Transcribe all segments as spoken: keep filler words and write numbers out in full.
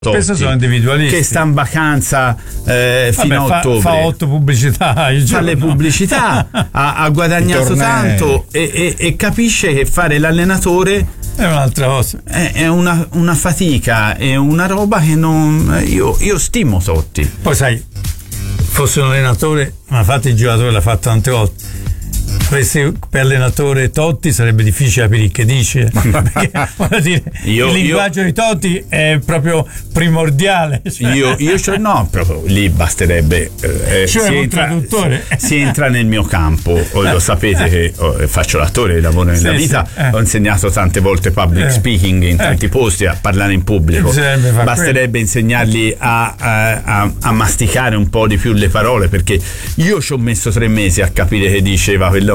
Spesso sono individualisti. Che sta in vacanza eh, fino Vabbè, a ottobre. Fa, fa otto pubblicità. Fa le pubblicità, ha, ha guadagnato tanto e, e, e capisce che fare l'allenatore è un'altra cosa. È, è una, una fatica, è una roba che non. Io, io stimo Totti. Poi sai, fosse un allenatore, ma fate il giocatore, l'ha fatto tante volte. Avesse per allenatore Totti sarebbe difficile capire che dice, perché voglio dire, io, il linguaggio io, di Totti è proprio primordiale. Cioè. Io, io cioè, no, proprio lì basterebbe. Eh, cioè si, un entra, traduttore. Si, si entra nel mio campo, lo sapete che oh, faccio l'attore, lavoro nella sì, vita, sì, eh. ho insegnato tante volte public eh. speaking in tanti eh. posti, a parlare in pubblico. Basterebbe quello. insegnargli a, a, a, a masticare un po' di più le parole, perché io ci ho messo tre mesi a capire che diceva quello.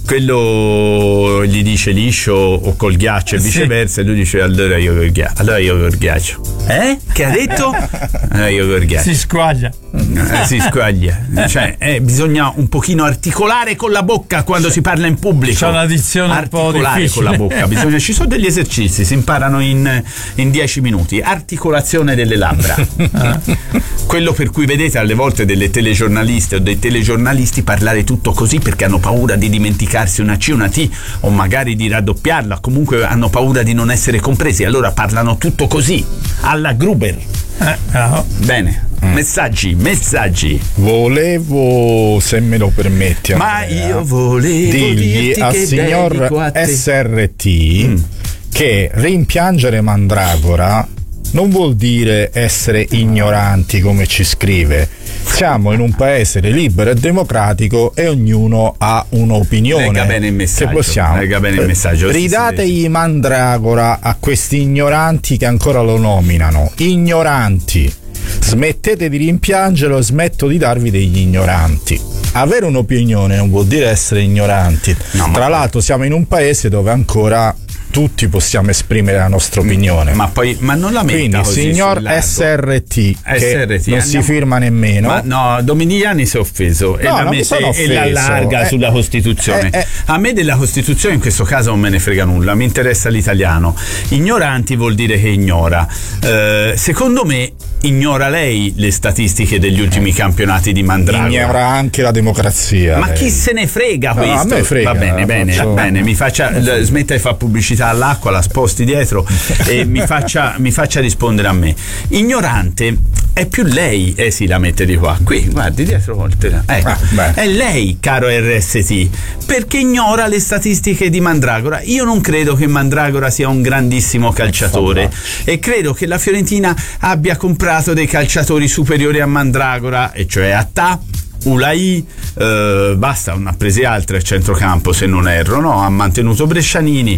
Quello gli dice liscio o col ghiaccio e viceversa, sì. E lui dice allora io col ghiaccio. Allora io col ghiaccio. Eh? Che ha detto? Allora io col ghiaccio. Si squaglia. Eh, si squaglia. Cioè, eh, bisogna un pochino articolare con la bocca quando si parla in pubblico. C'è una dizione un po' difficile. Con la bocca. Bisogna, ci sono degli esercizi, si imparano in, in dieci minuti. Articolazione delle labbra. Quello per cui vedete alle volte delle telegiornaliste o dei telegiornalisti parlare tutto così perché hanno paura di dimenticarsi una C, una T o magari di raddoppiarla, comunque hanno paura di non essere compresi, allora parlano tutto così alla Gruber. Eh, no. Bene, mm. messaggi, messaggi. Volevo, se me lo permetti, ma Andrea, io volevo dirgli al signor S R T mm. che rimpiangere Mandragora non vuol dire essere ignoranti, come ci scrive. Siamo in un paese libero e democratico e ognuno ha un'opinione. Legga bene il messaggio. Che possiamo. Legga bene il messaggio. Ridategli Mandragora a questi ignoranti che ancora lo nominano. Ignoranti. Smettete di rimpiangerlo e smetto di darvi degli ignoranti. Avere un'opinione non vuol dire essere ignoranti. No, Tra l'altro siamo in un paese dove ancora tutti possiamo esprimere la nostra opinione, ma poi ma non la metta. Quindi così signor S R T che S R T, non andiamo, si firma nemmeno, ma no, Dominiani si è offeso e no, la mette e la allarga eh, sulla Costituzione. Eh, eh. A me della Costituzione in questo caso non me ne frega nulla, mi interessa l'italiano. Ignoranti vuol dire che ignora. Eh, secondo me ignora lei le statistiche degli ultimi campionati di Mandragora. Ignora anche la democrazia. Ma lei. chi se ne frega no, questo? A me frega, va bene, bene, faccio... bene, mi faccia smetta di fare pubblicità all'acqua, la sposti dietro e mi faccia mi faccia rispondere a me. Ignorante è più lei, eh sì, la mette di qua. Qui, guardi, dietro volte. Ecco. Ah, è lei, caro R S T, perché ignora le statistiche di Mandragora. Io non credo che Mandragora sia un grandissimo calciatore e credo che la Fiorentina abbia comprato dei calciatori superiori a Mandragora, e cioè a Ta, Ulai, eh, basta, non ha prese altre a centrocampo se non erro, no? Ha mantenuto Brescianini,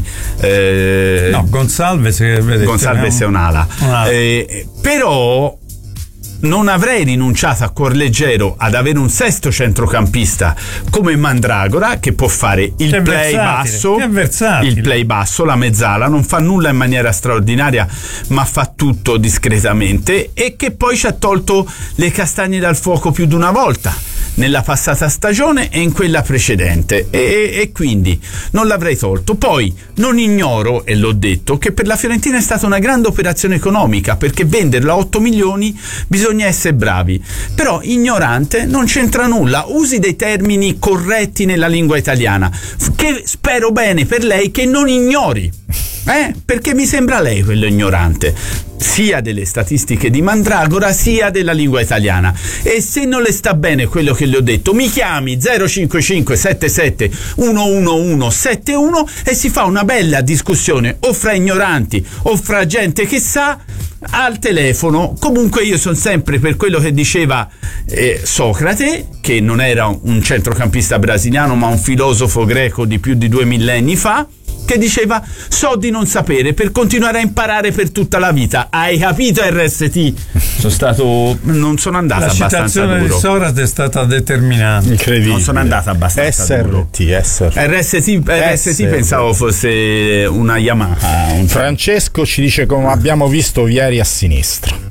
eh, no, Gonsalves, vedete, Gonsalves è un'ala, un'ala. Eh, però non avrei rinunciato a cuor leggero ad avere un sesto centrocampista come Mandragora, che può fare il che play basso, il play basso, la mezzala, non fa nulla in maniera straordinaria ma fa tutto discretamente, e che poi ci ha tolto le castagne dal fuoco più di una volta nella passata stagione e in quella precedente, e, e quindi non l'avrei tolto. Poi non ignoro, e l'ho detto, che per la Fiorentina è stata una grande operazione economica, perché venderlo a otto milioni bisogna essere bravi, però ignorante non c'entra nulla. Usi dei termini corretti nella lingua italiana, che spero bene per lei che non ignori, eh? Perché mi sembra lei quello ignorante, sia delle statistiche di Mandragora sia della lingua italiana. E se non le sta bene quello che le ho detto, mi chiami zero cinque cinque sette sette uno uno uno sette uno e si fa una bella discussione o fra ignoranti o fra gente che sa al telefono. Comunque io sono sempre per quello che diceva eh, Socrate, che non era un centrocampista brasiliano ma un filosofo greco di più di due millenni fa, che diceva: so di non sapere per continuare a imparare per tutta la vita. Hai capito, R S T? Sono stato non sono andata la abbastanza duro. La citazione di Socrate è stata determinante. Incredibile. Non sono andata abbastanza S R T, duro. S R T. R S T, R S T pensavo fosse una Yamaha. Un... Francesco ci dice come abbiamo visto Vieri a sinistra.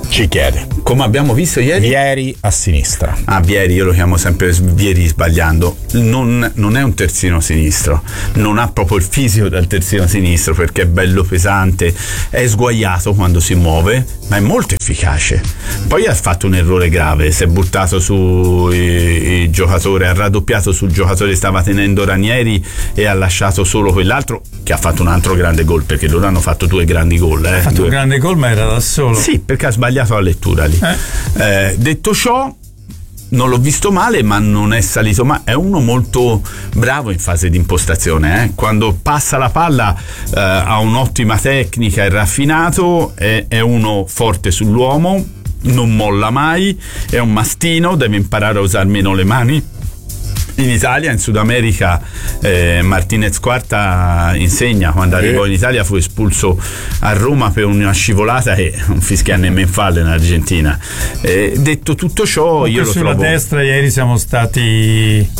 ci chiede. Come abbiamo visto ieri? Vieri a sinistra. Ah, Vieri, io lo chiamo sempre Vieri sbagliando. Non, non è un terzino sinistro, non ha proprio il fisico del terzino sinistro perché è bello pesante, è sguaiato quando si muove, ma è molto efficace. Poi ha fatto un errore grave, si è buttato su il giocatore, ha raddoppiato sul giocatore che stava tenendo Ranieri e ha lasciato solo quell'altro che ha fatto un altro grande gol, perché loro hanno fatto due grandi gol. Eh? Ha fatto due... un grande gol, ma era da solo. Sì, perché ha sbagliato la lettura lì. Eh. Eh, detto ciò, non l'ho visto male, ma non è salito mai. È uno molto bravo in fase di impostazione. Eh? Quando passa la palla eh, ha un'ottima tecnica, è raffinato, è, è uno forte sull'uomo, non molla mai, è un mastino, deve imparare a usare meno le mani. In Italia, in Sud America, eh, Martinez Quarta insegna. Quando eh. arrivò in Italia fu espulso a Roma per una scivolata e non fischia nemmeno falle in Argentina. Eh, detto tutto ciò, comunque io lo sulla trovo... destra ieri siamo stati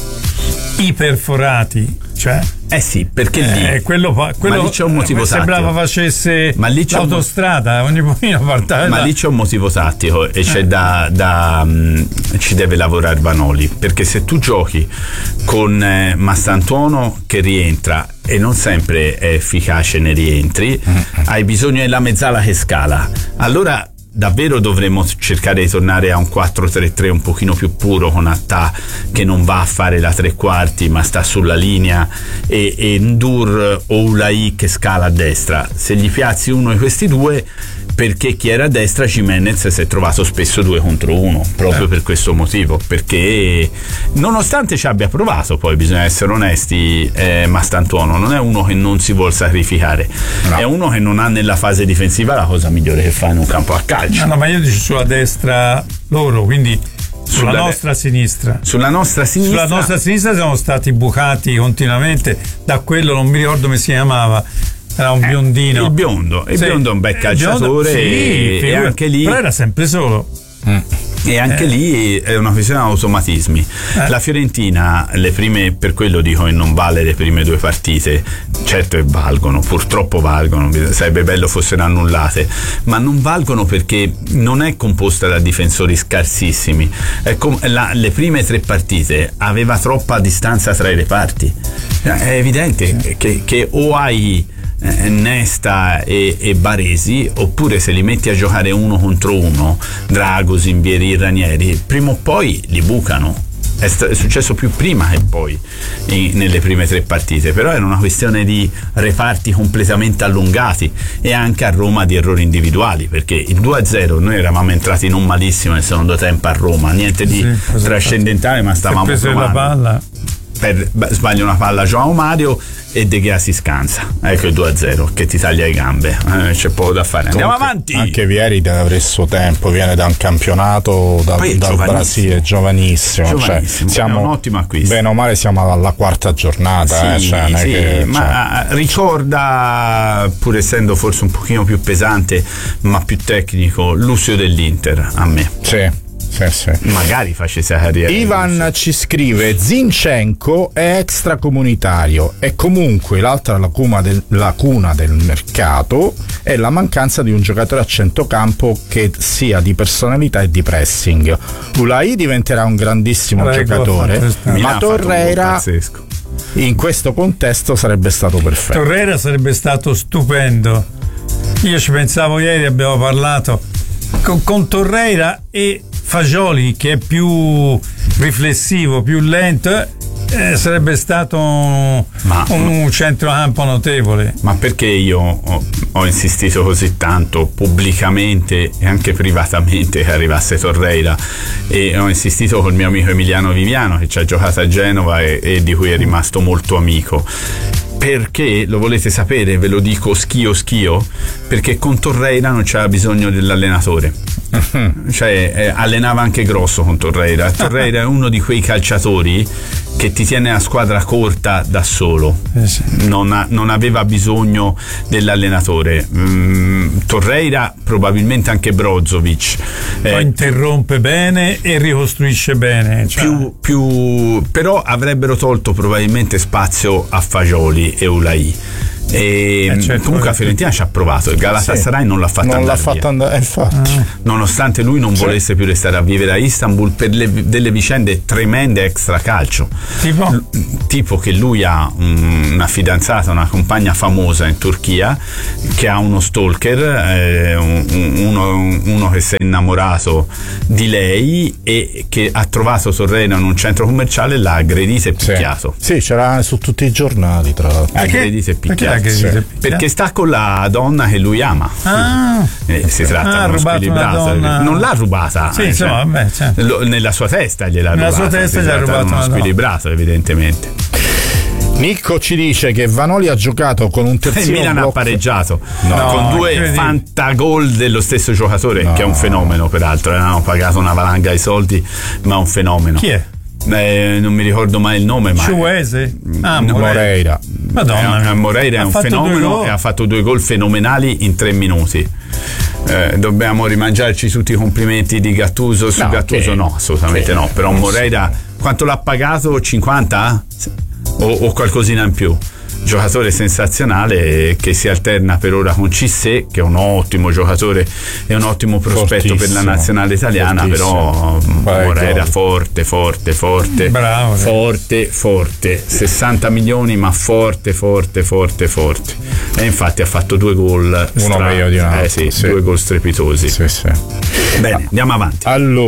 iperforati, cioè eh sì, perché lì eh, quello, quello ma lì c'è un motivo tattico. Sembrava facesse ma lì c'è l'autostrada, un... ogni pochino partava. Ma lì c'è un motivo tattico e c'è eh. da, da um, ci deve lavorare Vanoli, perché se tu giochi con eh, Mastantuono che rientra e non sempre è efficace nei rientri, mm-hmm. hai bisogno della mezzala che scala. Allora davvero dovremmo cercare di tornare a un quattro tre tre un pochino più puro, con Attà che non va a fare la tre quarti ma sta sulla linea, e, e Ndur o Ulai che scala a destra. Se gli piazzi uno di questi due, perché chi era a destra, Gimenez, si è trovato spesso due contro uno proprio eh. per questo motivo, perché nonostante ci abbia provato, poi bisogna essere onesti, eh, Mastantuono non è uno che non si vuol sacrificare, no. È uno che non ha nella fase difensiva la cosa migliore che fa in un campo a calcio. No, no, ma io dico sulla destra loro, quindi sulla, sulla nostra de- sinistra. Sulla nostra sinistra. Sulla nostra sinistra siamo stati bucati continuamente da quello, non mi ricordo come si chiamava. Era un biondino. Eh, il biondo, il sì. biondo è un bel calciatore, sì, e, e anche lì. Però era sempre solo. Mm. E anche eh. lì è una questione di automatismi. Eh. La Fiorentina, le prime, per quello dico che non vale le prime due partite, certo che valgono, purtroppo valgono, sarebbe bello fossero annullate, ma non valgono perché non è composta da difensori scarsissimi. È com- la, le prime tre partite aveva troppa distanza tra i reparti. È evidente sì. che, che o hai Nesta e, e Baresi, oppure se li metti a giocare uno contro uno, Dragosin, Vieri, Ranieri, prima o poi li bucano. È, st- è successo più prima che poi in, nelle prime tre partite, però era una questione di reparti completamente allungati e anche a Roma di errori individuali, perché il due a zero noi eravamo entrati non malissimo nel secondo tempo a Roma, niente di sì, trascendentale, ma stavamo provando. La palla. Per, sbaglia una palla João Mario e De Gea si scansa, ecco il due a zero che ti taglia le gambe, eh, c'è poco da fare. Andiamo Comunque, avanti. Anche Vieri deve avere il suo tempo, viene da un campionato da, dal Brasile, giovanissimo, giovanissimo, cioè, siamo, è un ottimo acquisto, bene o male siamo alla quarta giornata, sì, eh, cioè, sì, che, ma cioè... ricorda, pur essendo forse un pochino più pesante ma più tecnico, Lucio dell'Inter a me. Sì. Sì, sì. Magari facesse la carriera. Ivan ci scrive: Zinchenko è extracomunitario e comunque l'altra lacuna del, lacuna del mercato è la mancanza di un giocatore a centrocampo che sia di personalità e di pressing. Ulai diventerà un grandissimo Prego, giocatore, ma Torreira in questo contesto sarebbe stato perfetto. Torreira sarebbe stato stupendo. Io ci pensavo ieri, abbiamo parlato con, con Torreira e Fagioli, che è più riflessivo, più lento, eh, sarebbe stato un, ma, un centrocampo notevole. Ma perché io ho, ho insistito così tanto pubblicamente e anche privatamente che arrivasse Torreira, e ho insistito col mio amico Emiliano Viviano, che ci ha giocato a Genova e, e di cui è rimasto molto amico? Perché, lo volete sapere, ve lo dico schio schio, perché con Torreira non c'era bisogno dell'allenatore. Cioè eh, allenava anche grosso con Torreira. Torreira è uno di quei calciatori che ti tiene la squadra corta da solo, non, ha, non aveva bisogno dell'allenatore. mm, Torreira, probabilmente anche Brozovic, eh, poi interrompe bene e ricostruisce bene, cioè. più, più, però avrebbero tolto probabilmente spazio a Fagioli e Ulai, E eh certo, comunque la Fiorentina ci ha provato, il Galatasaray sì, non l'ha fatta non andare l'ha fatta via. andare, infatti. Ah. Nonostante lui non sì. volesse più restare a vivere a Istanbul per le, delle vicende tremende extra calcio, tipo, L- tipo che lui ha un, una fidanzata, una compagna famosa in Turchia che ha uno stalker, eh, un, uno, uno che si è innamorato di lei e che ha trovato Torreno in un centro commerciale e l'ha aggredito e picchiato. Sì, sì, c'era su tutti i giornali tra l'altro. Aggredito e picchiato. Sì. Perché sta con la donna che lui ama. Ah, eh, si tratta ah, di uno squilibrato. Non l'ha rubata. Sì, eh, insomma, cioè, vabbè, certo. lo, nella sua testa gliel'ha nella rubata. Nella sua testa gli ha rubato uno squilibrato, evidentemente. Nicco ci dice che Vanoli ha giocato con un terzino. Il Milan blocco... ha pareggiato no, con due fantagol dello stesso giocatore, no. che è un fenomeno, peraltro. Hanno pagato una valanga di soldi, ma è un fenomeno. Chi è? Eh, non mi ricordo mai il nome, ma Ciuese? Ah, Moreira. Madonna, eh, Moreira è un fenomeno e ha fatto due gol fenomenali in tre minuti. Eh, dobbiamo rimangiarci tutti i complimenti di Gattuso su no, Gattuso? Che, no, assolutamente che, no. Però Moreira quanto l'ha pagato? cinquanta? O, o qualcosina in più? Giocatore sensazionale che si alterna per ora con Cissé, che è un ottimo giocatore e un ottimo prospetto per la nazionale italiana. Fortissimo. Però Moreira forte, forte, forte, bravo, forte, forte, sessanta milioni, ma forte, forte, forte, forte. E infatti ha fatto due gol, uno stra- meglio di un altro, eh sì, sì. due gol strepitosi. Sì, sì. Bene, andiamo avanti.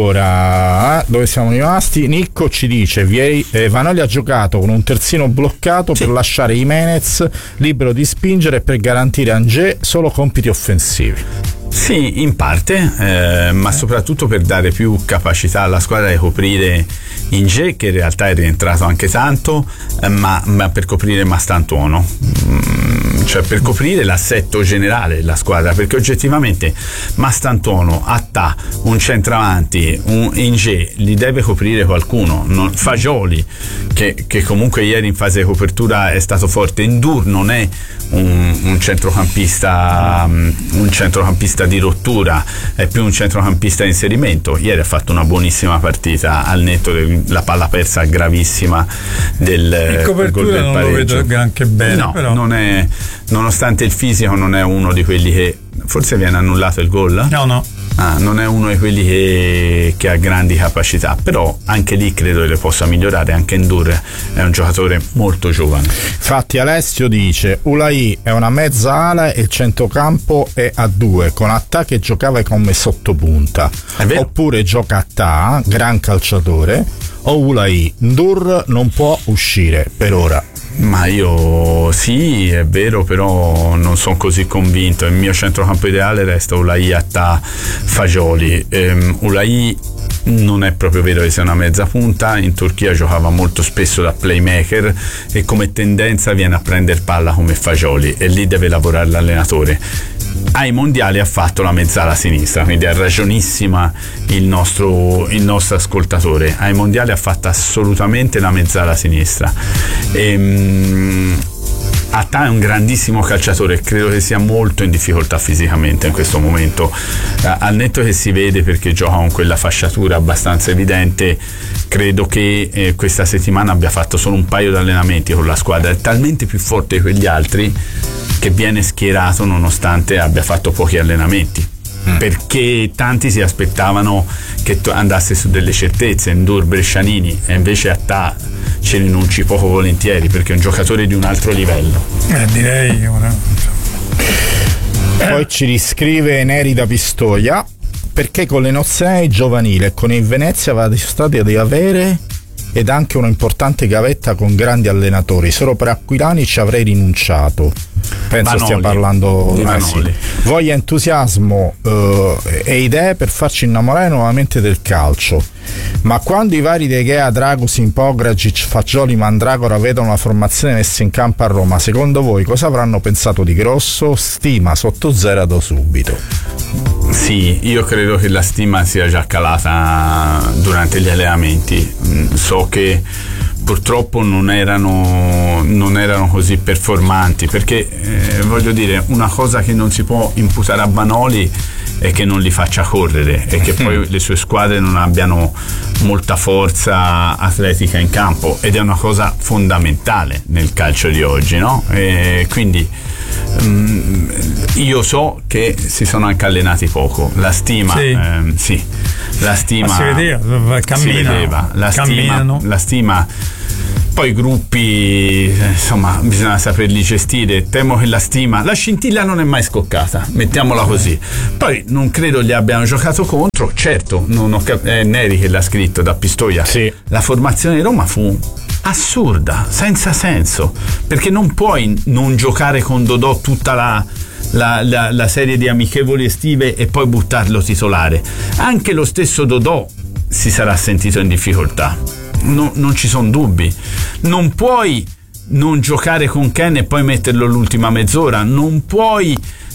Allora, dove siamo rimasti? Nicco ci dice: eh, Vanoli ha giocato con un terzino bloccato sì. per lasciare i Menez libero di spingere e per garantire a Angers solo compiti offensivi. Sì, in parte, eh, ma soprattutto per dare più capacità alla squadra di coprire Inge, che in realtà è rientrato anche tanto, eh, ma, ma per coprire Mastantuono, mm, cioè per coprire l'assetto generale della squadra, perché oggettivamente Mastantuono, Attà, un centravanti, un Inge, li deve coprire qualcuno. Non, Fagioli, che, che comunque ieri in fase di copertura è stato forte. Ndour non è un, un centrocampista um, un centrocampista di rottura, è più un centrocampista di inserimento. Ieri ha fatto una buonissima partita al netto della palla persa gravissima del in copertura gol del non pareggio. Lo vedo anche bene, no, però. non è, nonostante il fisico non è uno di quelli che forse viene annullato il gol? No, no. Ah, non è uno di quelli che, che ha grandi capacità, però anche lì credo che le possa migliorare. Anche Ndour è un giocatore molto giovane. Infatti Alessio dice: Ulai è una mezza ala e il centrocampo è a due, con Attà che giocava come sottopunta, oppure gioca Attà, gran calciatore, o Ulai. Ndour non può uscire per ora. Ma io sì, è vero, però non sono così convinto. Il mio centrocampo ideale resta Ulai, Attà, Fagioli. um, Ulai non è proprio vero che sia una mezza punta. In Turchia giocava molto spesso da playmaker e come tendenza viene a prendere palla come Fagioli, e lì deve lavorare l'allenatore. Ai mondiali ha fatto la mezzala sinistra, quindi ha ragionissima il nostro, il nostro ascoltatore. Ai mondiali ha fatto assolutamente la mezzala sinistra. Ehm, Attà è un grandissimo calciatore, credo che sia molto in difficoltà fisicamente in questo momento, eh, al netto che si vede perché gioca con quella fasciatura abbastanza evidente. Credo che eh, questa settimana abbia fatto solo un paio di allenamenti con la squadra, è talmente più forte di quegli altri che viene schierato nonostante abbia fatto pochi allenamenti, mm. perché tanti si aspettavano che andasse su delle certezze, Ndour, Brescianini, e invece Attà ci rinunci poco volentieri perché è un giocatore di un altro livello. Eh, direi ora. Poi ci riscrive Neri da Pistoia: perché con le nazionali giovanili e con il Venezia va dimostrato di avere ed anche un'importante gavetta con grandi allenatori. Solo per Aquilani ci avrei rinunciato. Penso Vanoli. stia parlando di eh, sì. Voglia, entusiasmo eh, e idee per farci innamorare nuovamente del calcio. Ma quando i vari De Gea, Dragusin, Pogragic, Fagioli, Mandragora vedono la formazione messa in campo a Roma, secondo voi cosa avranno pensato di grosso? Stima sotto zero da subito. Sì, io credo che la stima sia già calata durante gli allenamenti. So che purtroppo non erano, non erano così performanti, perché eh, voglio dire, una cosa che non si può imputare a Vanoli e che non li faccia correre e che poi le sue squadre non abbiano molta forza atletica in campo, ed è una cosa fondamentale nel calcio di oggi, no? E quindi um, io so che si sono anche allenati poco, la stima sì, ehm, sì la stima ma si vedeva, si vedeva la camminano. stima la stima poi i gruppi, insomma, bisogna saperli gestire. Temo che la stima, la scintilla non è mai scoccata, mettiamola così. Poi non credo gli abbiano giocato contro, certo, non ho cap- è Neri che l'ha scritto da Pistoia. Sì. La formazione di Roma fu assurda, senza senso, perché non puoi non giocare con Dodò tutta la La, la, la serie di amichevoli estive e poi buttarlo titolare. Anche lo stesso Dodò si sarà sentito in difficoltà, no, non ci sono dubbi. Non puoi non giocare con Ken e poi metterlo l'ultima mezz'ora, non puoi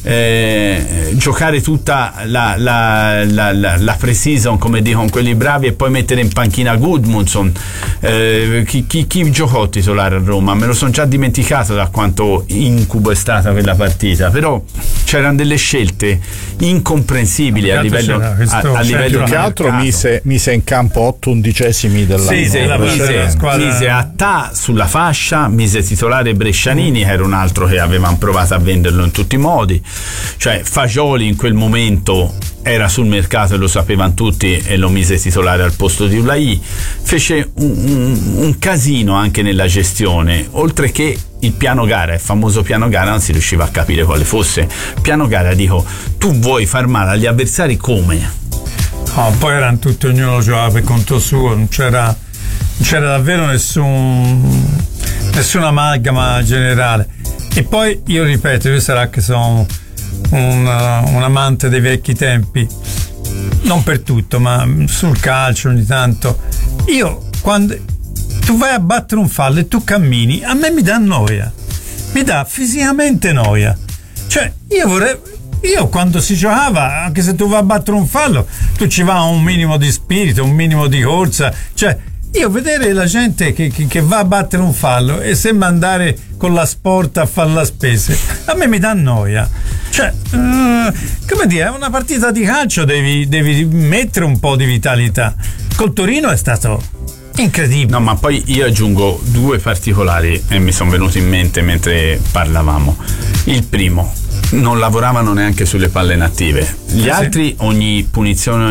eh, giocare tutta la, la, la, la, la pre-season, come dicono quelli bravi, e poi mettere in panchina Gudmundsson. Eh, chi, chi, chi giocò titolare a Roma? Me lo sono già dimenticato da quanto incubo è stata quella partita, però c'erano delle scelte incomprensibili a livello, a, a livello più che altro mise, mise in campo otto undicesimi della sì, sì, la mise, squadra... mise Attà sulla fascia, mise titolare Brescianini, che era un altro che avevano provato a venderlo in tutti i modi. Cioè Fagioli in quel momento era sul mercato e lo sapevano tutti, e lo mise titolare al posto di Ulai. Fece un, un, un casino anche nella gestione, oltre che il piano gara, il famoso piano gara, non si riusciva a capire quale fosse. Piano gara, dico, tu vuoi far male agli avversari come? No, poi erano tutti, ognuno giocava per conto suo, non c'era, non c'era davvero nessun nessuna amalgama generale. E poi io ripeto, io sarà che sono un, un amante dei vecchi tempi, non per tutto, ma sul calcio ogni tanto. Io quando tu vai a battere un fallo e tu cammini, a me mi dà noia, mi dà fisicamente noia. Cioè io vorrei, io quando si giocava, anche se tu vai a battere un fallo, tu ci va un minimo di spirito, un minimo di corsa. Cioè io vedere la gente che, che, che va a battere un fallo e sembra andare con la sporta a fare la spese, a me mi dà noia. Cioè, uh, come dire, è una partita di calcio, devi, devi mettere un po' di vitalità. Col Torino è stato incredibile. No, ma poi io aggiungo due particolari e mi sono venuti in mente mentre parlavamo. Il primo, non lavoravano neanche sulle palle native. Gli eh altri, sì. Ogni punizione,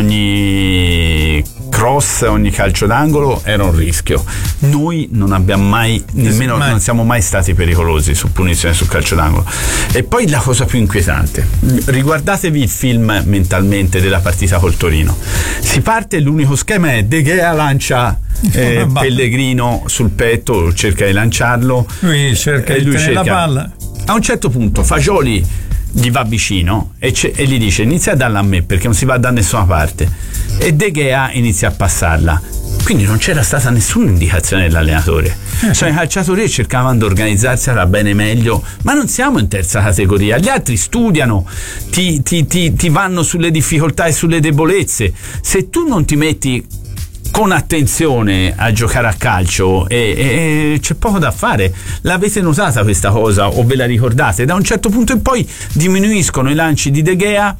ogni cross, ogni calcio d'angolo era un rischio. Noi non abbiamo mai, nemmeno mai. non siamo mai stati pericolosi su punizione sul calcio d'angolo. E poi la cosa più inquietante, riguardatevi il film mentalmente della partita col Torino. Si parte, l'unico schema è De Gea lancia eh, Pellegrino sul petto, cerca di lanciarlo, lui cerca e di lui tenere cerca, la palla. A un certo punto Fagioli gli va vicino e, e gli dice: inizia a darla a me perché non si va da nessuna parte, e De Gea inizia a passarla. Quindi non c'era stata nessuna indicazione dell'allenatore. Cioè i calciatori cercavano di organizzarsi alla bene meglio, ma non siamo in terza categoria. Gli altri studiano, ti, ti, ti, ti vanno sulle difficoltà e sulle debolezze. Se tu non ti metti con attenzione a giocare a calcio, e, e c'è poco da fare. L'avete notata questa cosa o ve la ricordate? Da un certo punto in poi diminuiscono i lanci di De Gea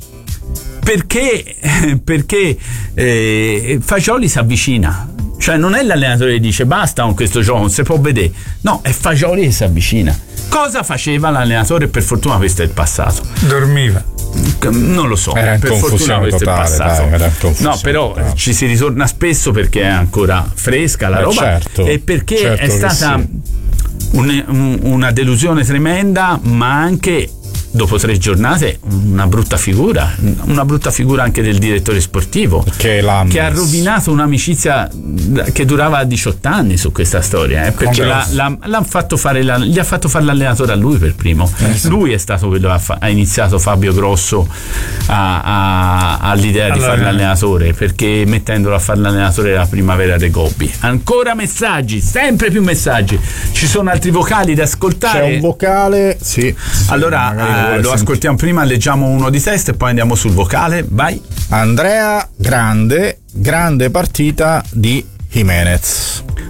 perché perché eh, Fagioli si avvicina. Cioè non è l'allenatore che dice basta con questo gioco, non si può vedere. No, è Fagioli che si avvicina. Cosa faceva l'allenatore? Per fortuna questo è il passato. Dormiva. Non lo so, era in per fortuna questo totale, è passato. Dai, era in no, però totale. Ci si ritorna spesso perché è ancora fresca la eh roba, certo, e perché certo è stata sì. un, un, una delusione tremenda, ma anche dopo tre giornate una brutta figura, una brutta figura anche del direttore sportivo che, che ha rovinato un'amicizia che durava diciotto anni su questa storia, eh, perché l'ha, l'ha, l'ha fatto fare la, gli ha fatto fare l'allenatore a lui per primo. Eh sì. Lui è stato quello che ha, ha iniziato Fabio Grosso a, a, all'idea allora, di fare l'allenatore, perché mettendolo a fare l'allenatore della Primavera dei Gobbi. Ancora messaggi, sempre più messaggi. Ci sono altri vocali da ascoltare? C'è un vocale, sì. Allora sì, lo ascoltiamo prima, leggiamo uno di testa e poi andiamo sul vocale. Vai. Andrea, grande grande partita di Jimenez.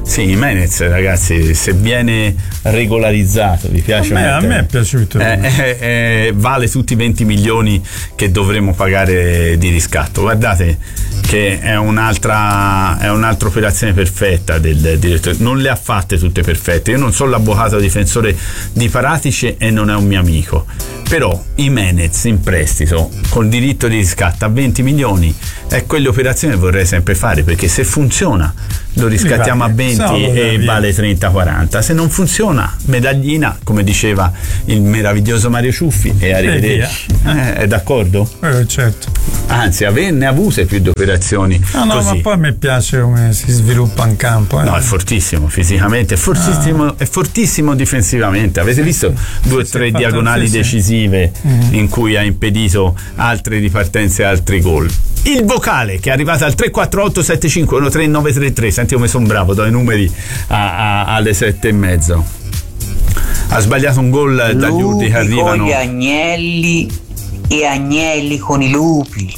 Sì, Jimenez, ragazzi, se viene regolarizzato, vi piace? A me, a me è piaciuto. Eh, eh, eh, vale tutti i venti milioni che dovremo pagare di riscatto. Guardate che è un'altra, è un'altra operazione perfetta del direttore. Non le ha fatte tutte perfette. Io non sono l'avvocato difensore di Paratici e non è un mio amico. Però Jimenez in prestito con diritto di riscatto a venti milioni è quell'operazione che vorrei sempre fare, perché se funziona lo riscattiamo a venti e vale trenta quaranta, se non funziona medaglina, come diceva il meraviglioso Mario Ciuffi, e arrivederci. Eh, è d'accordo? Eh, certo. Anzi, averne avute più di operazioni. No, no, così. Ma poi a me piace come si sviluppa in campo. Eh. No, è fortissimo fisicamente, è fortissimo, ah. è fortissimo difensivamente. Avete visto sì, due o sì, tre sì, diagonali sì, decisive mm-hmm. in cui ha impedito altre ripartenze e altri gol. Il vocale che è arrivato al tre quattro otto sette cinque uno tre nove tre tre. Senti come sono bravo, do i numeri a, a, alle sette e mezzo. Ha sbagliato un gol dagli urti che arrivano. Con gli agnelli e agnelli con i lupi.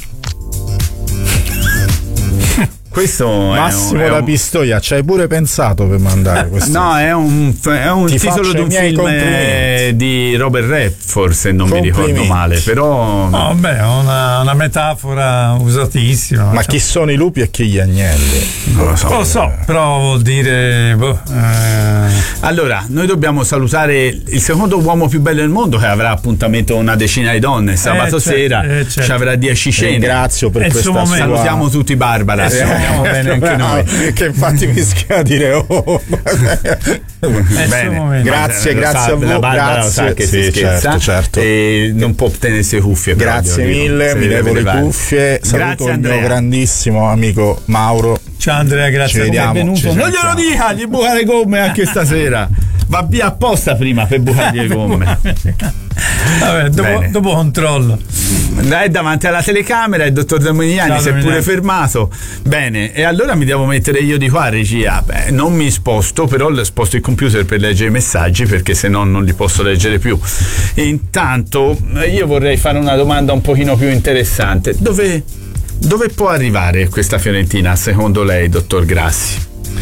Questo Massimo è un, da è un... Pistoia, ci hai pure pensato per mandare questo? No, è un, è un titolo di un film eh, di Robert Redford, se non mi ricordo male, però no, beh, è una, una metafora usatissima. Ma cioè... chi sono i lupi e chi gli agnelli? Non lo so, lo so però vuol dire boh, eh... Allora, noi dobbiamo salutare il secondo uomo più bello del mondo, che avrà appuntamento una decina di donne sabato eh, sera, certo, eh, certo. ci avrà dieci cene. Ringrazio per è questa sua... Salutiamo tutti Barbara. Eh, bene anche noi, che infatti mi schia a dire oh. Bene, grazie, lo grazie sa, a voi, la Barbara grazie. Lo sa che sì, si scherza, certo, certo. E non può tenersi le cuffie. Grazie però, mille, dico, mi levo le cuffie. Grazie, saluto Andrea. il mio grandissimo amico Mauro. Ciao Andrea, grazie per aver venuto. Non glielo dica, gli buca le gomme anche stasera. Va via apposta prima per bucargli le gomme. Vabbè, dopo, dopo controllo. È davanti alla telecamera, il dottor Dominiani si è pure fermato. Bene, e allora mi devo mettere io di qua, regia. Beh, non mi sposto, però sposto il computer per leggere i messaggi, perché se no non li posso leggere più. E intanto io vorrei fare una domanda un pochino più interessante. Dove, dove può arrivare questa Fiorentina secondo lei, dottor Grassi?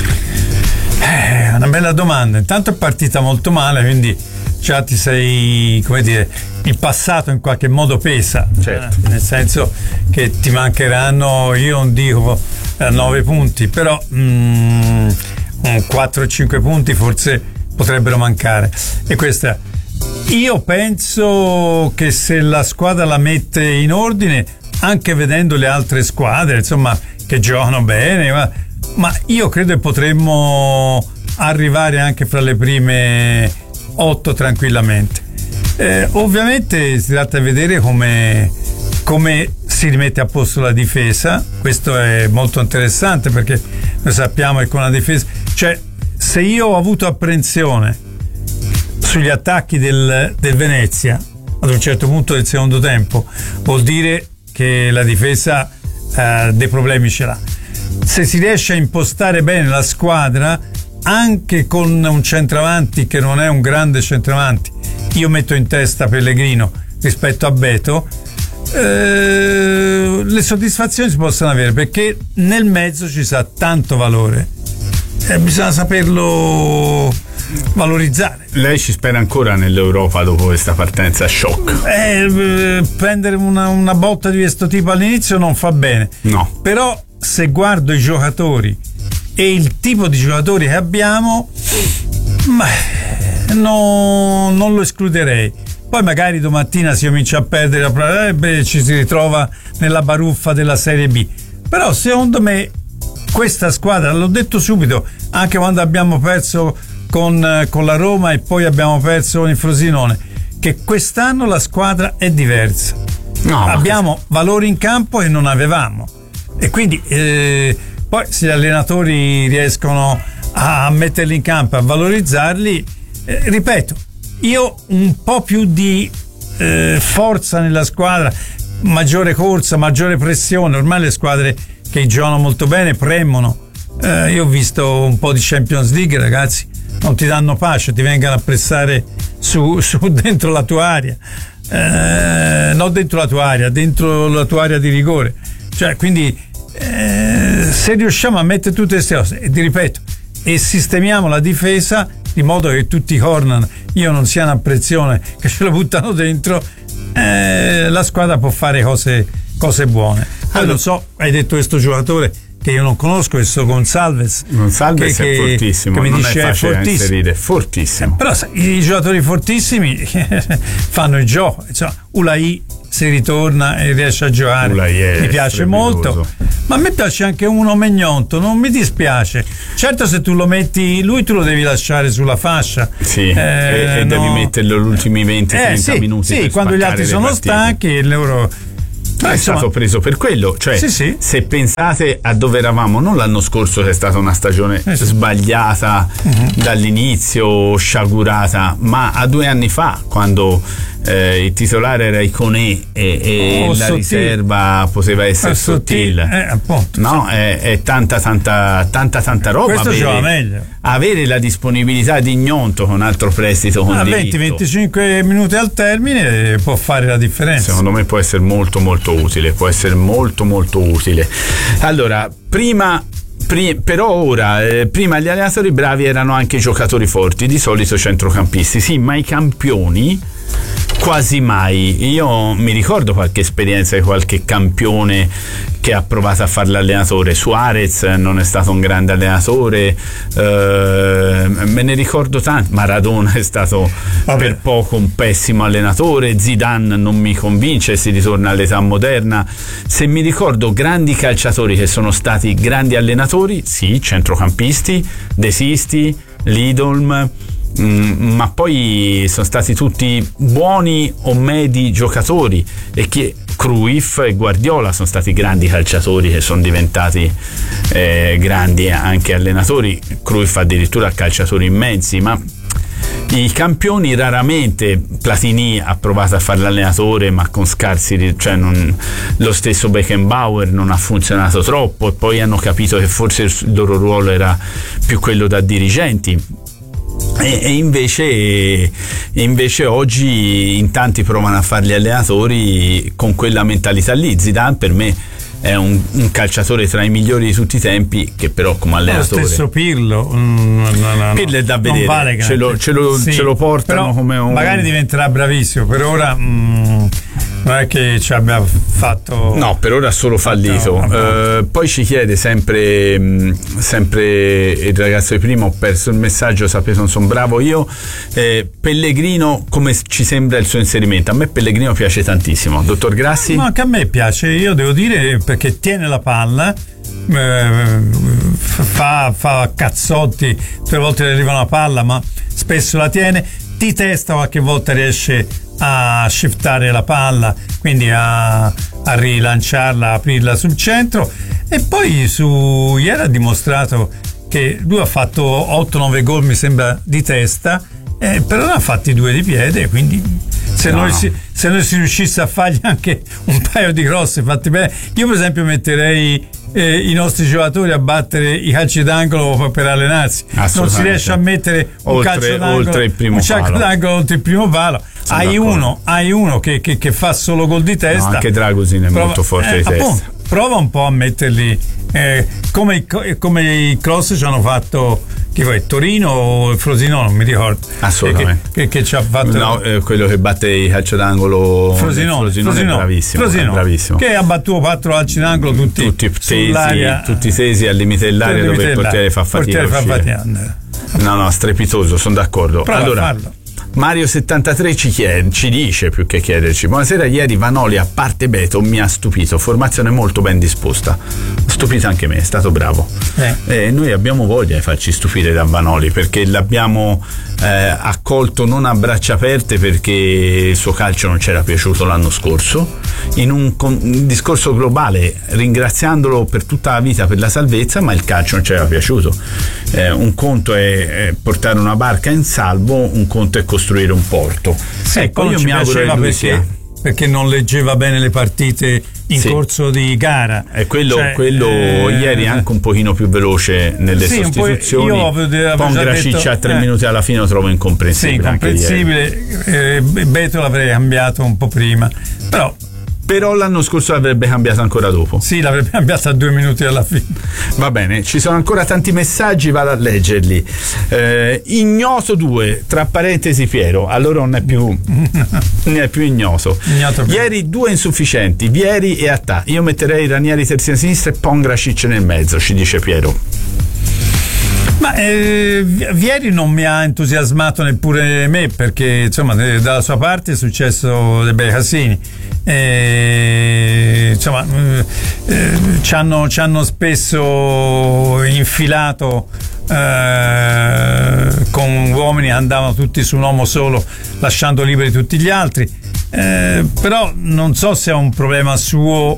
È una bella domanda. Intanto è partita molto male, quindi già ti sei, come dire, il passato in qualche modo pesa, certo. eh, nel senso che ti mancheranno, io non dico eh, nove punti, però mm, quattro o cinque punti forse potrebbero mancare. E questa, io penso che se la squadra la mette in ordine, anche vedendo le altre squadre, insomma, che giocano bene, ma, ma io credo che potremmo arrivare anche fra le prime otto tranquillamente. Eh, ovviamente si tratta di vedere come, come si rimette a posto la difesa. Questo è molto interessante, perché noi sappiamo che con la difesa, cioè, se io ho avuto apprensione sugli attacchi del, del Venezia ad un certo punto del secondo tempo, vuol dire che la difesa eh, dei problemi ce l'ha. Se si riesce a impostare bene la squadra, anche con un centravanti che non è un grande centravanti, io metto in testa Pellegrino rispetto a Beto, eh, le soddisfazioni si possono avere, perché nel mezzo ci sa tanto valore e bisogna saperlo valorizzare. Lei ci spera ancora nell'Europa dopo questa partenza shock? Eh, prendere una, una botta di questo tipo all'inizio non fa bene, no. Però se guardo i giocatori e il tipo di giocatori che abbiamo, ma no, non lo escluderei. Poi magari domattina si comincia a perdere, eh, beh, ci si ritrova nella baruffa della Serie B. Però secondo me questa squadra, l'ho detto subito, anche quando abbiamo perso con, con la Roma e poi abbiamo perso con il Frosinone, che quest'anno la squadra è diversa. No, abbiamo valori in campo che non avevamo, e quindi eh, poi se gli allenatori riescono a metterli in campo, a valorizzarli, eh, ripeto, io un po' più di eh, forza nella squadra, maggiore corsa, maggiore pressione. Ormai le squadre che giocano molto bene premono. Eh, io ho visto un po' di Champions League, ragazzi, non ti danno pace, ti vengono a pressare su, su dentro la tua area, eh, non dentro la tua area, dentro la tua area di rigore. Cioè, quindi eh, se riusciamo a mettere tutte queste cose, e ti ripeto, e sistemiamo la difesa in modo che tutti i corner io non sia una pressione che ce lo buttano dentro, eh, la squadra può fare cose, cose buone. Poi allora, non so, hai detto questo giocatore che io non conosco, questo Gonçalves. Gonçalves che, è fortissimo, che mi non dice è facile è da inserire, fortissimo. Eh, però i giocatori fortissimi fanno il gioco, insomma, Ulai se ritorna e riesce a giocare mi piace molto, ma a me piace anche uno Megnonto, non mi dispiace. Certo, se tu lo metti lui tu lo devi lasciare sulla fascia, sì, eh, e, e no. devi metterlo gli ultimi venti trenta eh, sì, minuti sì, per quando gli altri sono partite. stanchi loro è insomma, stato preso per quello, cioè sì, sì. se pensate a dove eravamo non l'anno scorso, che è stata una stagione eh, sì. sbagliata uh-huh. dall'inizio, sciagurata, ma a due anni fa, quando eh, il titolare era Iconé e, e oh, la sottile. riserva poteva essere eh, sottile, eh, appunto, no? sì. è, è tanta tanta tanta tanta roba. Questo avere, gioca meglio. Avere la disponibilità di Gnonto con altro prestito con a venti venticinque minuti al termine può fare la differenza. Secondo me può essere molto molto utile, può essere molto molto utile. Allora, prima Pri- però ora, eh, prima gli allenatori bravi erano anche giocatori forti, di solito centrocampisti, sì, ma i campioni quasi mai. Io mi ricordo qualche esperienza di qualche campione che ha provato a fare l'allenatore. Suarez non è stato un grande allenatore, eh, me ne ricordo tanti. Maradona è stato Vabbè. per poco un pessimo allenatore. Zidane non mi convince, si ritorna all'età moderna. Se mi ricordo grandi calciatori che sono stati grandi allenatori, sì, centrocampisti, De Sisti, Lidolm, Mm, ma poi sono stati tutti buoni o medi giocatori, e che Cruyff e Guardiola sono stati grandi calciatori che sono diventati eh, grandi anche allenatori. Cruyff addirittura calciatori immensi, ma i campioni raramente. Platini ha provato a fare l'allenatore ma con scarsi, cioè non, lo stesso Beckenbauer non ha funzionato troppo, e poi hanno capito che forse il loro ruolo era più quello da dirigenti. E, e invece, invece oggi in tanti provano a fare gli allenatori con quella mentalità lì. Zidane per me è un, un calciatore tra i migliori di tutti i tempi, che però come allenatore. Lo stesso Pirlo, mm, no, no, Pirlo è da vedere, vale ce, lo, ce, lo, sì, ce lo portano come un. Magari diventerà bravissimo, per ora mm, non è che ci abbia fatto. No, per ora ha solo fallito. No, no. Uh, poi ci chiede sempre, mh, sempre il ragazzo di prima, ho perso il messaggio, sapete non sono bravo io. Eh, Pellegrino, come ci sembra il suo inserimento? A me Pellegrino piace tantissimo. Dottor Grassi? No, anche a me piace, io devo dire, perché tiene la palla, eh, fa, fa cazzotti, tre volte le arriva una palla, ma spesso la tiene, di testa qualche volta riesce a shiftare la palla, quindi a, a rilanciarla, a aprirla sul centro. E poi su ieri ha dimostrato che lui ha fatto otto nove gol mi sembra di testa, eh, però ne ha fatti due di piede, quindi se, no. noi si, se noi si riuscisse a fargli anche un paio di cross fatti bene, io per esempio metterei eh, i nostri giocatori a battere i calci d'angolo per allenarsi. Non si riesce a mettere un oltre, calcio d'angolo, oltre il primo un calcio d'angolo oltre il primo palo. Sono hai d'accordo. uno, hai uno che, che, che fa solo gol di testa. No, anche Dragusin è prova, molto forte eh, di testa. Appunto, prova un po' a metterli eh, come, i, come i cross ci hanno fatto, chi poi Torino o Frosinone, non mi ricordo. Assolutamente. Che, che, che ci ha fatto. No, eh, quello che batte i calcio d'angolo. Frosinone, Frosinone, Frosinone è bravissimo, Frosinone, è bravissimo. Che ha battuto quattro calci d'angolo tutti, tutti sull'aria, tesi, tutti tesi al limite dell'aria, dove il portiere fa fatica a uscire. No, no, strepitoso, sono d'accordo. Prova allora, a farlo. Mario settantatré ci, chiede, ci dice, più che chiederci: buonasera, ieri Vanoli a parte Beto mi ha stupito, formazione molto ben disposta, stupito anche me, è stato bravo. eh. Eh, noi abbiamo voglia di farci stupire da Vanoli, perché l'abbiamo eh, accolto non a braccia aperte, perché il suo calcio non c'era piaciuto l'anno scorso, in un, con, un discorso globale, ringraziandolo per tutta la vita per la salvezza, ma il calcio non c'era piaciuto. Eh, un conto è, è portare una barca in salvo, un conto è costruire un porto. Sì, ecco, io mi auguro che lui perché, sia perché non leggeva bene le partite in sì. corso di gara. E quello, cioè, quello eh, ieri anche un pochino più veloce nelle sì, sostituzioni. Un po', io avevo, Poi un Graciccia a tre eh, minuti alla fine lo trovo incomprensibile. Sì, incomprensibile. Eh, Beto l'avrei cambiato un po' prima, però però l'anno scorso l'avrebbe cambiata ancora dopo. Sì, l'avrebbe cambiata a due minuti alla fine. Va bene, ci sono ancora tanti messaggi, vado a leggerli. eh, ignoto due, tra parentesi Piero, allora non è più ne è più ignoto, ignoto ieri due insufficienti, Vieri e Attà, io metterei Ranieri terzina sinistra e Pongracic nel mezzo, ci dice Piero. Ma eh, Vieri non mi ha entusiasmato neppure me, perché insomma dalla sua parte è successo dei bei casini. Eh, insomma eh, ci hanno, ci hanno spesso infilato eh, con uomini che andavano tutti su un uomo solo, lasciando liberi tutti gli altri. Eh, però non so se è un problema suo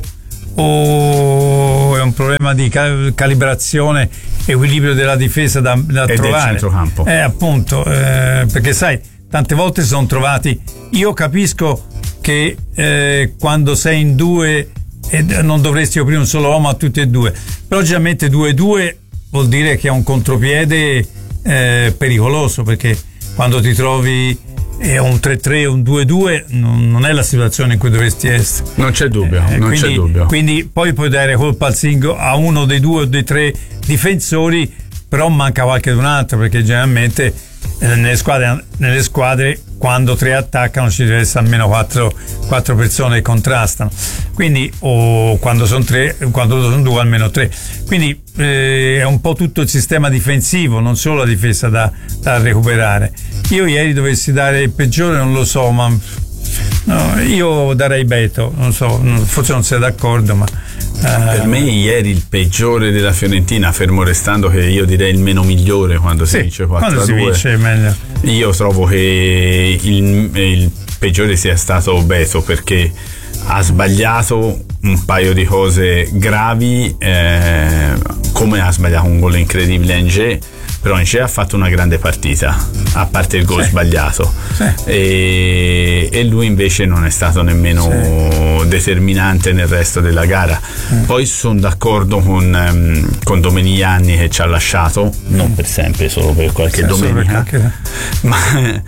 o è un problema di cal- calibrazione, equilibrio della difesa da, da e trovare. del centrocampo. Eh, appunto, eh, perché sai, tante volte si sono trovati. Io capisco che eh, quando sei in due eh, non dovresti aprire un solo uomo a tutti e due, però logicamente due due vuol dire che è un contropiede eh, pericoloso, perché quando ti trovi è un tre tre, un due due, non, non è la situazione in cui dovresti essere. Non c'è dubbio, eh, non quindi, c'è dubbio. Quindi poi puoi dare colpa al singolo, a uno dei due o dei tre difensori, però manca qualche un altro, perché generalmente eh, nelle squadre, nelle squadre quando tre attaccano ci deve essere almeno quattro, quattro persone che contrastano, quindi o quando sono tre, quando sono due almeno tre, quindi eh, è un po' tutto il sistema difensivo, non solo la difesa da, da recuperare. Io ieri dovessi dare il peggiore, non lo so, ma no, io darei Beto, non so, forse non sei d'accordo, ma per me ieri il peggiore della Fiorentina, fermo restando che io direi il meno migliore quando sì, si vince quattro a due. Quando si vince è meglio. Io trovo che il, il peggiore sia stato Beto, perché ha sbagliato un paio di cose gravi, eh, come ha sbagliato un gol incredibile a Angers, però Angers ha fatto una grande partita, a parte il gol sì. sbagliato sì. E, e lui invece non è stato nemmeno sì. determinante nel resto della gara. mm. Poi sono d'accordo con, um, con Domenigliani, che ci ha lasciato non per sempre, solo per qualche sì, domenica, perché... ma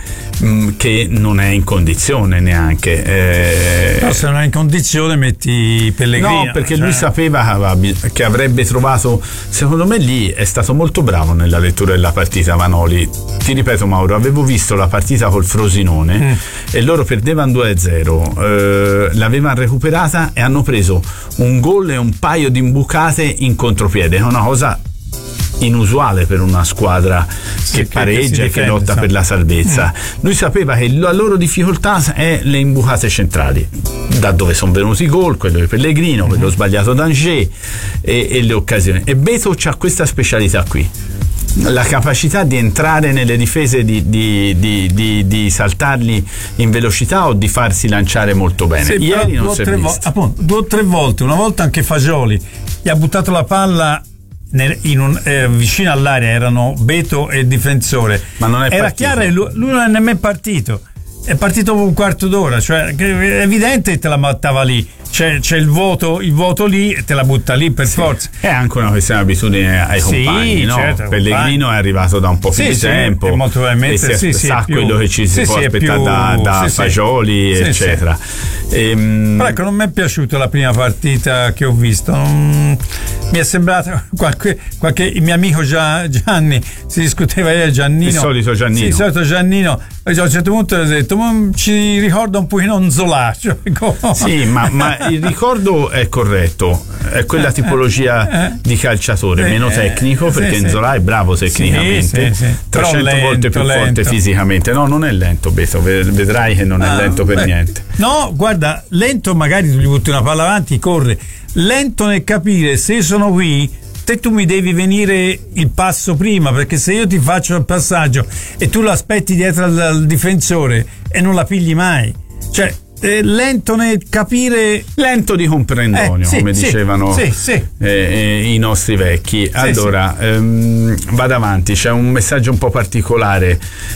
um, che non è in condizione neanche eh... no, se non è in condizione metti Pellegrino. No, perché cioè... lui sapeva che avrebbe trovato, secondo me lì è stato molto bravo nella lettura della partita Vanoli. Ti ripeto Mauro, avevo visto la partita col Frosinone mm. e loro perdevano due a zero, eh, l'avevano recuperata e hanno preso un gol e un paio di imbucate in contropiede, è una cosa inusuale per una squadra sì, che, che pareggia e che lotta so. per la salvezza. mm. Lui sapeva che la loro difficoltà è le imbucate centrali, da dove sono venuti i gol, quello di Pellegrino, mm. quello sbagliato d'Angers e, e le occasioni, e Beto c'ha questa specialità qui, la capacità di entrare nelle difese, di, di, di, di, di saltarli in velocità o di farsi lanciare molto bene. Sì, ieri non si è visto. Vo- appunto, due o tre volte, una volta anche Fagioli gli ha buttato la palla nel, in un, eh, vicino all'area, erano Beto e il difensore, ma non è era chiaro, lui, lui non è nemmeno partito, è partito un quarto d'ora, cioè è evidente che te la mattava lì, c'è, c'è il vuoto il vuoto lì e te la butta lì per sì. forza. È anche una questione di abitudine ai sì, compagni, no? Certo, Pellegrino compagni. È arrivato da un po' più sì, di sì, tempo e molto probabilmente e si sì, sa sì, quello più, che ci si sì, può sì, aspettare più, da, da sì, Fagioli sì, eccetera sì. Ehm... però ecco, non mi è piaciuta la prima partita che ho visto, non... mi è sembrato qualche, qualche il mio amico Gianni si discuteva ieri, Giannino, il solito Giannino, sì, il solito Giannino, a un certo punto ha detto ma ci ricorda un pochino Zola, cioè, sì, ma, ma il ricordo è corretto, è quella tipologia di calciatore, meno tecnico, perché sì, Nzola è bravo tecnicamente, sì, sì, sì. trecento lento, volte più lento. forte fisicamente. No, non è lento, Beto, vedrai che non è ah, lento per beh, niente. No, guarda, lento magari tu gli butti una palla avanti, corre, lento nel capire se sono qui, te tu mi devi venire il passo prima, perché se io ti faccio il passaggio e tu lo aspetti dietro al, al difensore e non la pigli mai, cioè Eh, lento nel capire, lento di comprendonio, eh, sì, come sì, dicevano sì, sì. Eh, eh, i nostri vecchi. Sì, allora sì. Ehm, vado avanti, c'è un messaggio un po' particolare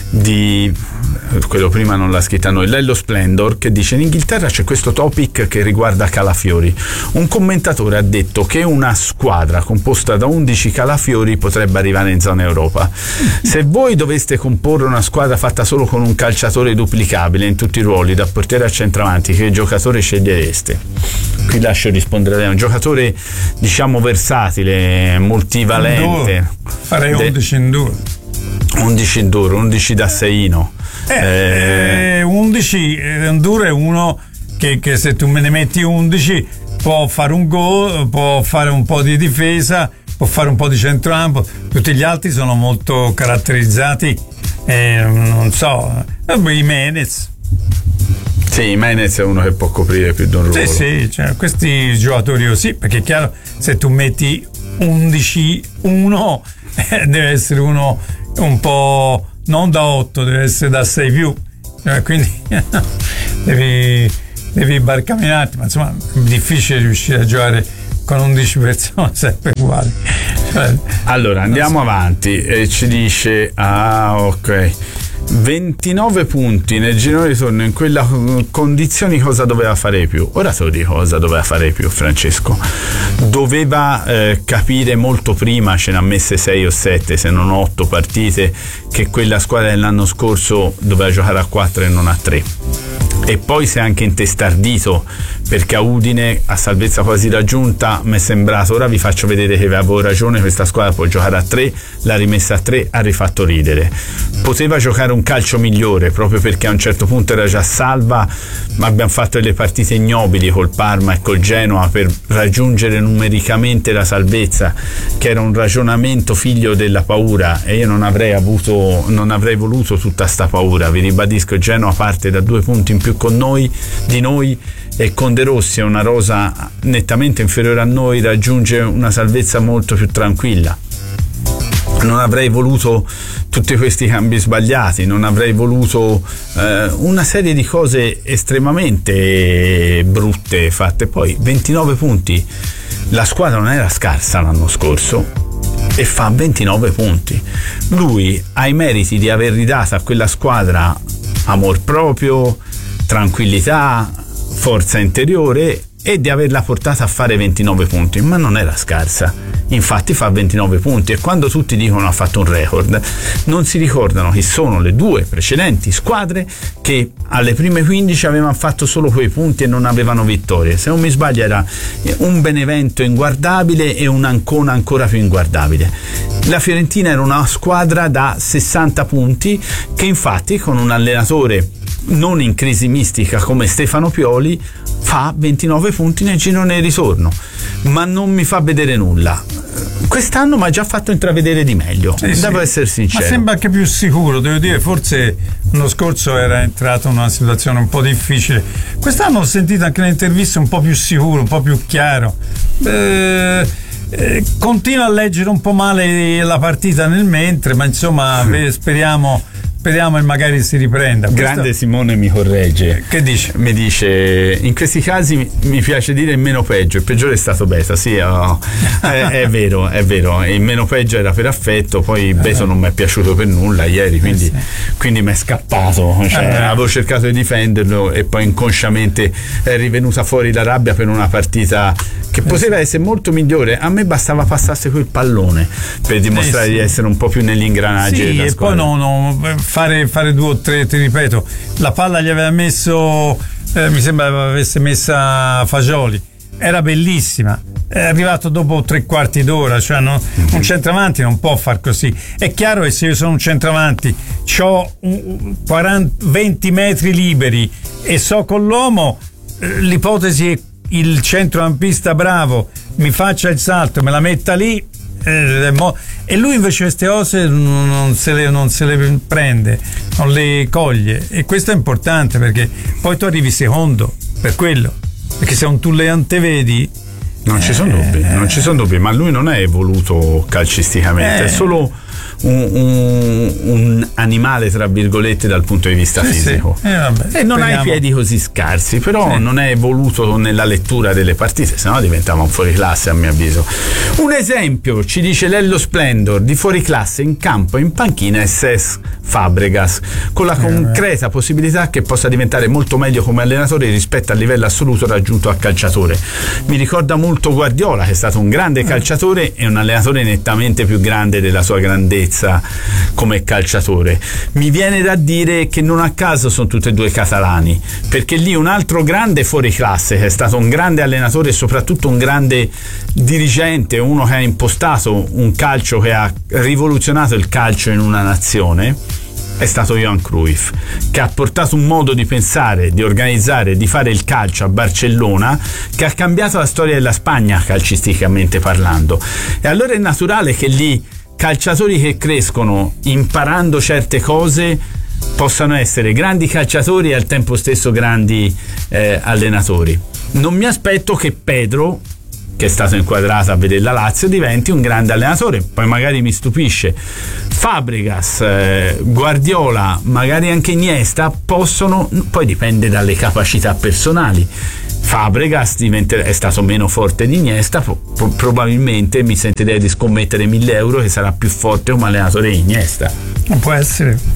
di quello prima non l'ha scritta noi, Lello Splendor, che dice: in Inghilterra c'è questo topic che riguarda Calafiori. Un commentatore ha detto che una squadra composta da undici Calafiori potrebbe arrivare in zona Europa. Se voi doveste comporre una squadra fatta solo con un calciatore duplicabile in tutti i ruoli, da portiere a centro centravanti, che giocatore scegliereste? Qui lascio rispondere a lei. Un giocatore, diciamo, versatile, multivalente. Farei undici in due. undici in due, undici da seino. Eh, eh, undici in due è uno che, che se tu me ne metti undici può fare un gol, può fare un po' di difesa, può fare un po' di centrocampo. Tutti gli altri sono molto caratterizzati, eh, non so, Jimenez. Sì, Jimenez è uno che può coprire più di un ruolo. Sì, sì, cioè, questi giocatori così, perché è chiaro, se tu metti undici uno eh, deve essere uno un po' non da otto, deve essere da sei più, eh, quindi devi, devi barcamenarti, ma insomma è difficile riuscire a giocare con undici persone sempre uguali. Cioè, allora andiamo so. avanti e ci dice ah ok ventinove punti nel girone di ritorno, in quella condizioni cosa doveva fare più? Ora te lo dico cosa doveva fare più, Francesco. Doveva eh, capire molto prima, ce n'ha messe sei o sette se non otto partite, che quella squadra dell'anno scorso doveva giocare a quattro e non a tre, e poi si è anche intestardito perché a Udine, a salvezza quasi raggiunta, mi è sembrato, ora vi faccio vedere che avevo ragione, questa squadra può giocare a tre, l'ha rimessa a tre, ha rifatto ridere. Poteva giocare un calcio migliore proprio perché a un certo punto era già salva, ma abbiamo fatto delle partite ignobili col Parma e col Genoa per raggiungere numericamente la salvezza, che era un ragionamento figlio della paura, e io non avrei avuto, non avrei voluto tutta sta paura. Vi ribadisco, Genoa parte da due punti in più con noi, di noi, e con De Rossi è una rosa nettamente inferiore a noi, raggiunge una salvezza molto più tranquilla. Non avrei voluto tutti questi cambi sbagliati, non avrei voluto eh, una serie di cose estremamente brutte fatte. Poi ventinove punti, la squadra non era scarsa l'anno scorso e fa ventinove punti. Lui ha i meriti di aver ridato a quella squadra amor proprio, tranquillità, forza interiore, e di averla portata a fare ventinove punti, ma non era scarsa, infatti fa ventinove punti. E quando tutti dicono ha fatto un record, non si ricordano che sono le due precedenti squadre che alle prime quindici avevano fatto solo quei punti e non avevano vittorie. Se non mi sbaglio era un Benevento inguardabile e un Ancona ancora più inguardabile. La Fiorentina era una squadra da sessanta punti che infatti con un allenatore non in crisi mistica come Stefano Pioli fa ventinove punti nel girone di ritorno, ma non mi fa vedere nulla. Quest'anno mi ha già fatto intravedere di meglio, sì, devo sì. essere sincero. Ma sembra anche più sicuro, devo dire, forse l'anno scorso era entrato in una situazione un po' difficile. Quest'anno ho sentito anche le interviste un po' più sicuro, un po' più chiaro. Eh, eh, continuo a leggere un po' male la partita nel mentre, ma insomma mm. speriamo Speriamo e magari si riprenda. Grande Questo... Simone mi corregge. Che dice? Mi dice, in questi casi mi piace dire il meno peggio, il peggiore è stato Beta. Sì, oh, è, è vero, è vero. Il meno peggio era per affetto, poi Beto non mi è piaciuto per nulla ieri, quindi, eh sì. quindi mi è scappato. Cioè, eh. Avevo cercato di difenderlo e poi inconsciamente è rivenuta fuori la rabbia per una partita che poteva essere molto migliore. A me bastava passasse quel pallone per dimostrare eh sì. di essere un po' più negli ingranaggi sì, della e squadra. Poi no, no, fare, fare due o tre, ti ripeto, la palla gli aveva messo, eh, mi sembra avesse messa Fagioli, era bellissima, è arrivato dopo tre quarti d'ora, cioè no, un centravanti non può far così. È chiaro che se io sono un centravanti, ho venti metri liberi e so con l'uomo, l'ipotesi è il centrocampista bravo mi faccia il salto, me la metta lì, eh, mo- e lui invece queste cose non, non, se le, non se le prende, non le coglie, e questo è importante perché poi tu arrivi secondo per quello, perché se non tu le antevedi non eh, ci sono dubbi, eh, non ci sono dubbi, ma lui non è evoluto calcisticamente, eh, è solo Un, un, un animale tra virgolette dal punto di vista sì, fisico sì. Eh, vabbè, e non speriamo. ha i piedi così scarsi, però sì. non è evoluto nella lettura delle partite, sennò diventava un fuoriclasse a mio avviso. Un esempio, ci dice Lello Splendor, di fuoriclasse in campo e in panchina è Cesc Fabregas, con la concreta eh, possibilità che possa diventare molto meglio come allenatore rispetto al livello assoluto raggiunto a calciatore. Mi ricorda molto Guardiola, che è stato un grande calciatore e un allenatore nettamente più grande della sua grandezza. sicurezza come calciatore. Mi viene da dire che non a caso sono tutti e due catalani, perché lì un altro grande fuoriclasse che è stato un grande allenatore e soprattutto un grande dirigente, uno che ha impostato un calcio che ha rivoluzionato il calcio in una nazione, è stato Johan Cruyff, che ha portato un modo di pensare, di organizzare, di fare il calcio a Barcellona che ha cambiato la storia della Spagna calcisticamente parlando. E allora è naturale che lì calciatori che crescono imparando certe cose possano essere grandi calciatori e al tempo stesso grandi eh, allenatori. Non mi aspetto che Pedro, che è stato inquadrato a vedere la Lazio, diventi un grande allenatore, poi magari mi stupisce. Fabregas, eh, Guardiola, magari anche Iniesta possono, poi dipende dalle capacità personali. Fabregas è stato meno forte di Iniesta, pro- probabilmente mi sentirei di scommettere mille euro che sarà più forte come allenatore di Iniesta. Non può essere.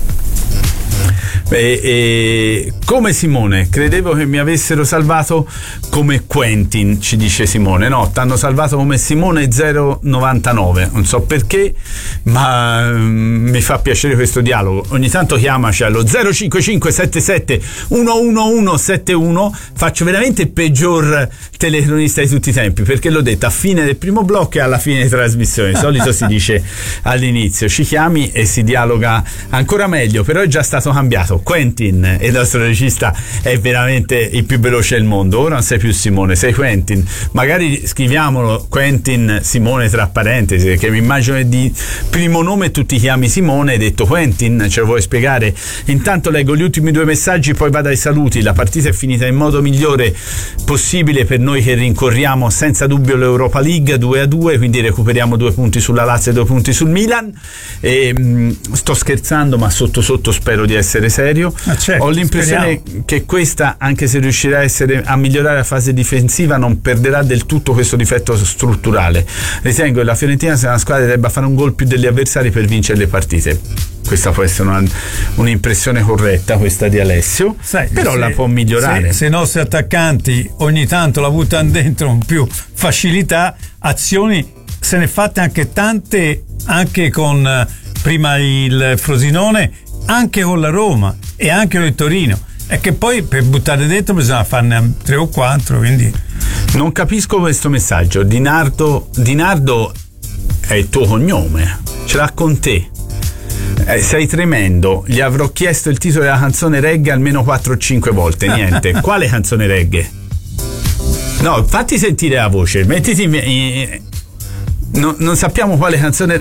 E, e, come Simone, credevo che mi avessero salvato come Quentin, ci dice Simone. No, ti hanno salvato come Simone zero novantanove, non so perché, ma um, mi fa piacere questo dialogo. Ogni tanto chiamaci allo zero cinque cinque sette sette uno uno uno sette uno. Faccio veramente il peggior telecronista di tutti i tempi, perché l'ho detto a fine del primo blocco e alla fine della trasmissione. Di solito si dice all'inizio, ci chiami e si dialoga ancora meglio, però è già stato cambiato. Quentin, il nostro regista, è veramente il più veloce del mondo. Ora non sei più Simone, sei Quentin. Magari scriviamolo Quentin Simone tra parentesi, perché mi immagino che di primo nome tu ti chiami Simone, hai detto Quentin, ce lo vuoi spiegare? Intanto leggo gli ultimi due messaggi, poi vado ai saluti. La partita è finita in modo migliore possibile per noi che rincorriamo senza dubbio l'Europa League, due a due, quindi recuperiamo due punti sulla Lazio e due punti sul Milan. E, mh, sto scherzando, ma sotto sotto spero di essere serio. Ah, certo, ho l'impressione speriamo. che questa, anche se riuscirà a, essere, a migliorare la fase difensiva, non perderà del tutto questo difetto strutturale. Ritengo che la Fiorentina sia una squadra che debba fare un gol più degli avversari per vincere le partite. Questa può essere una, un'impressione corretta, questa di Alessio. Sai, però se, la può migliorare. Se, se i nostri attaccanti ogni tanto la buttano dentro con più facilità, azioni se ne fatte anche tante, anche con eh, prima il Frosinone, anche con la Roma e anche con il Torino. È che poi per buttare dentro bisogna farne tre o quattro, quindi non capisco questo messaggio. Dinardo, Dinardo è il tuo cognome, ce l'ha con te. Eh, sei tremendo. Gli avrò chiesto il titolo della canzone reggae almeno quattro o cinque volte. Niente. Quale canzone reggae? No, fatti sentire la voce, mettiti in, in, no, non sappiamo quale canzone.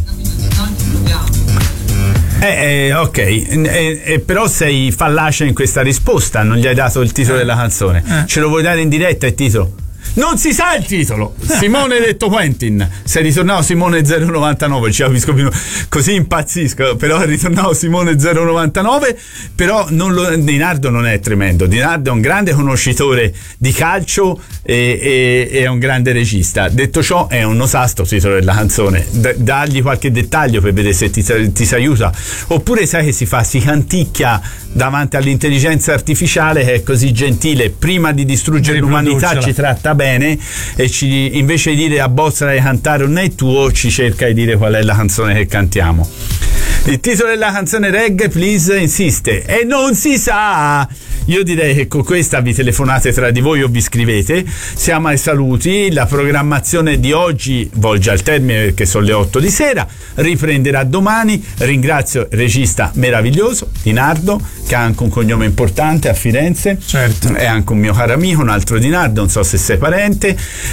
Eh, eh, ok, eh, eh, però sei fallace in questa risposta, non gli hai dato il titolo della canzone. Eh. Ce lo vuoi dare in diretta il titolo? Non si sa il titolo. Simone detto Quentin. Sei ritornato Simone zero novantanove, ci capisco più, così impazzisco. Però è ritornato Simone zero novantanove. Però non lo, Dinardo non è tremendo. Dinardo è un grande conoscitore di calcio e, e, e è un grande regista. Detto ciò, è un osasto titolo della canzone. D- dagli qualche dettaglio per vedere se ti, ti si aiuta. Oppure sai che si fa? Si canticchia davanti all'intelligenza artificiale che è così gentile, prima di distruggere l'umanità ci tratta bene e ci, invece di dire abbozza di cantare un è tuo, ci cerca di dire qual è la canzone che cantiamo. Il titolo della canzone reggae, please, insiste e non si sa. Io direi che con questa vi telefonate tra di voi o vi scrivete. Siamo ai saluti. La programmazione di oggi volge al termine perché sono le otto di sera, riprenderà domani. Ringrazio il regista meraviglioso Dinardo, che ha anche un cognome importante a Firenze. Certo. È anche un mio caro amico, un altro Dinardo, non so se sei parente.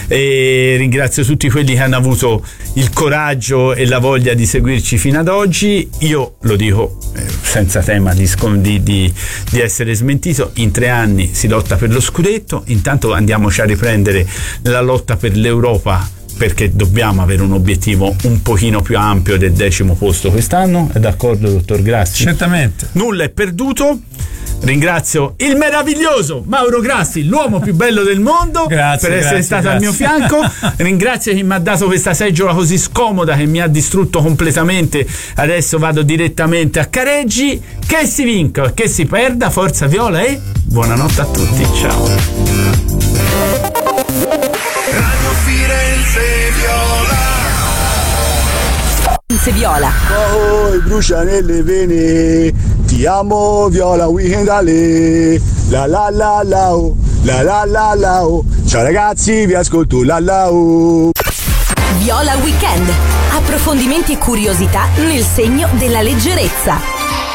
E ringrazio tutti quelli che hanno avuto il coraggio e la voglia di seguirci fino ad oggi. Io lo dico eh, senza tema di, di, di, di essere smentito, in tre anni si lotta per lo scudetto, intanto andiamoci a riprendere la lotta per l'Europa, perché dobbiamo avere un obiettivo un pochino più ampio del decimo posto quest'anno. È d'accordo, dottor Grassi? Certamente. Nulla è perduto. Ringrazio il meraviglioso Mauro Grassi, l'uomo più bello del mondo, grazie, per essere grazie, stato grazie. al mio fianco. Ringrazio chi mi ha dato questa seggiola così scomoda che mi ha distrutto completamente. Adesso vado direttamente a Careggi. Che si vinca, che si perda, forza viola e buonanotte a tutti. Ciao. Radio Firenze Viola. frequenze viola. Oh, brucia nelle vene, ti amo Viola Weekend Ale, la la la la oh, la la la la oh. Ciao ragazzi, vi ascolto la la oh. Viola Weekend, approfondimenti e curiosità nel segno della leggerezza.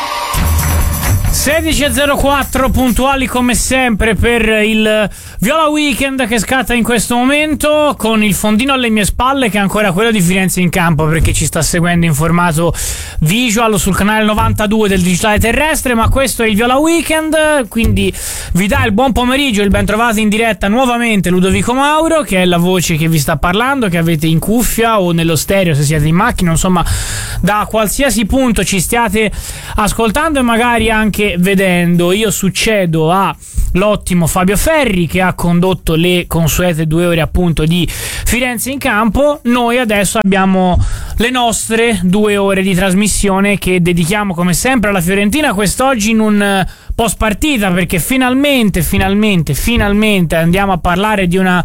sedici e zero quattro puntuali come sempre per il Viola Weekend che scatta in questo momento, con il fondino alle mie spalle che è ancora quello di Firenze in campo, perché ci sta seguendo in formato visual sul canale novantadue del digitale terrestre. Ma questo è il Viola Weekend, quindi vi dà il buon pomeriggio, il ben trovato in diretta nuovamente Ludovico Mauro, che è la voce che vi sta parlando, che avete in cuffia o nello stereo se siete in macchina, insomma da qualsiasi punto ci stiate ascoltando e magari anche vedendo. Io succedo a l'ottimo Fabio Ferri, che ha condotto le consuete due ore appunto di Firenze in campo. Noi adesso abbiamo le nostre due ore di trasmissione che dedichiamo come sempre alla Fiorentina, quest'oggi in un post partita, perché finalmente finalmente finalmente andiamo a parlare di una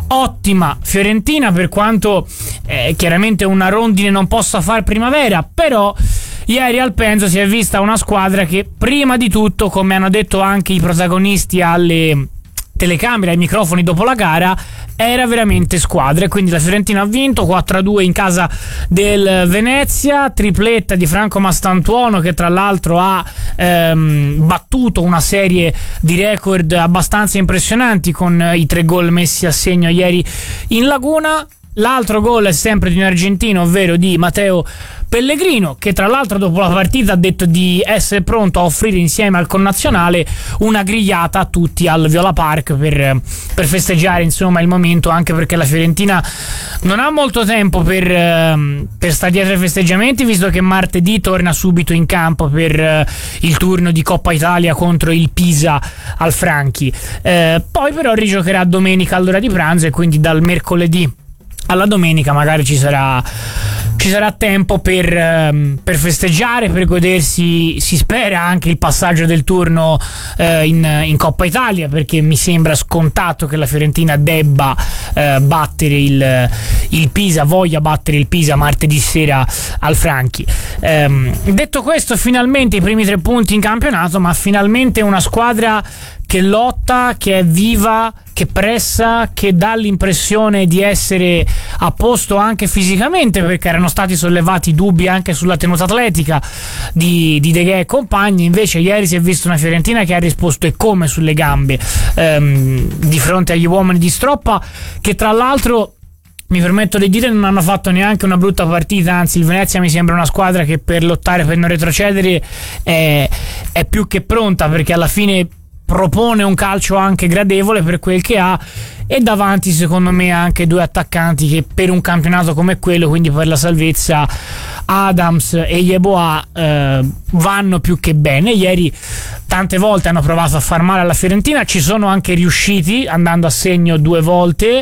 ottima Fiorentina, per quanto eh, chiaramente una rondine non possa far primavera, però ieri al Penzo si è vista una squadra che prima di tutto, come hanno detto anche i protagonisti alle telecamere, ai microfoni dopo la gara, era veramente squadra. E quindi la Fiorentina ha vinto quattro a due in casa del Venezia, tripletta di Franco Mastantuono, che tra l'altro ha ehm, battuto una serie di record abbastanza impressionanti con i tre gol messi a segno ieri in Laguna. L'altro gol è sempre di un argentino, ovvero di Matteo Pellegrino, che tra l'altro dopo la partita ha detto di essere pronto a offrire insieme al connazionale una grigliata a tutti al Viola Park per, per festeggiare insomma il momento, anche perché la Fiorentina non ha molto tempo per, per stare dietro ai festeggiamenti, visto che martedì torna subito in campo per il turno di Coppa Italia contro il Pisa al Franchi. Eh, poi però rigiocherà domenica all'ora di pranzo, e quindi dal mercoledì alla domenica magari ci sarà ci sarà tempo per, um, per festeggiare, per godersi, si spera, anche il passaggio del turno uh, in, in Coppa Italia, perché mi sembra scontato che la Fiorentina debba uh, battere il, il Pisa, voglia battere il Pisa martedì sera al Franchi. Um, detto questo, finalmente i primi tre punti in campionato, ma finalmente una squadra che lotta, che è viva, che pressa, che dà l'impressione di essere a posto anche fisicamente, perché erano stati sollevati dubbi anche sulla tenuta atletica di, di De Gea e compagni. Invece ieri si è vista una Fiorentina che ha risposto e come sulle gambe ehm, di fronte agli uomini di Stroppa, che tra l'altro, mi permetto di dire, non hanno fatto neanche una brutta partita, anzi il Venezia mi sembra una squadra che per lottare, per non retrocedere è, è più che pronta, perché alla fine propone un calcio anche gradevole per quel che ha, e davanti secondo me anche due attaccanti che per un campionato come quello, quindi per la salvezza, Adams e Yeboah, eh, vanno più che bene. Ieri tante volte hanno provato a far male alla Fiorentina, ci sono anche riusciti andando a segno due volte,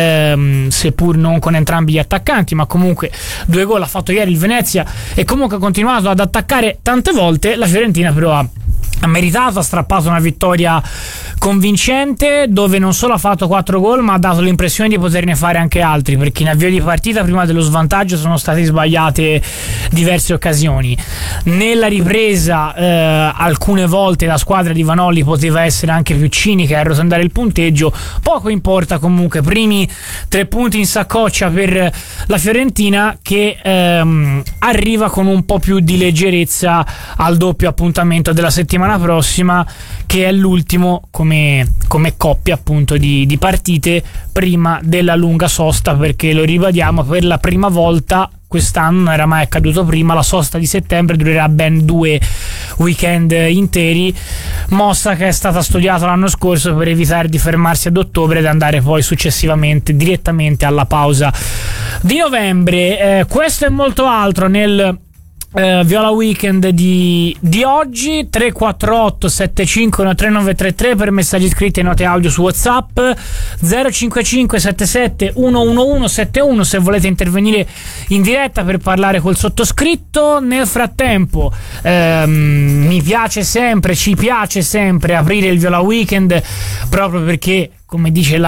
ehm, seppur non con entrambi gli attaccanti, ma comunque due gol ha fatto ieri il Venezia, e comunque ha continuato ad attaccare tante volte. La Fiorentina però ha ha meritato, ha strappato una vittoria convincente, dove non solo ha fatto quattro gol, ma ha dato l'impressione di poterne fare anche altri, perché in avvio di partita prima dello svantaggio sono state sbagliate diverse occasioni. Nella ripresa eh, alcune volte la squadra di Vanoli poteva essere anche più cinica e arrotondare il punteggio. Poco importa, comunque primi tre punti in saccoccia per la Fiorentina, che ehm, arriva con un po' più di leggerezza al doppio appuntamento della settimana prossima, che è l'ultimo come, come coppia appunto di, di partite prima della lunga sosta, perché lo ribadiamo, per la prima volta quest'anno, non era mai accaduto prima, la sosta di settembre durerà ben due weekend interi, mossa che è stata studiata l'anno scorso per evitare di fermarsi ad ottobre ed andare poi successivamente direttamente alla pausa di novembre. Eh, questo e molto altro nel Uh, Viola Weekend di, di oggi. Tre quattro otto sette cinque uno tre nove tre tre per messaggi scritti e note audio su WhatsApp, zero cinque cinque sette sette uno uno uno sette uno se volete intervenire in diretta per parlare col sottoscritto. Nel frattempo ehm, mi piace sempre, ci piace sempre aprire il Viola Weekend, proprio perché, come dice la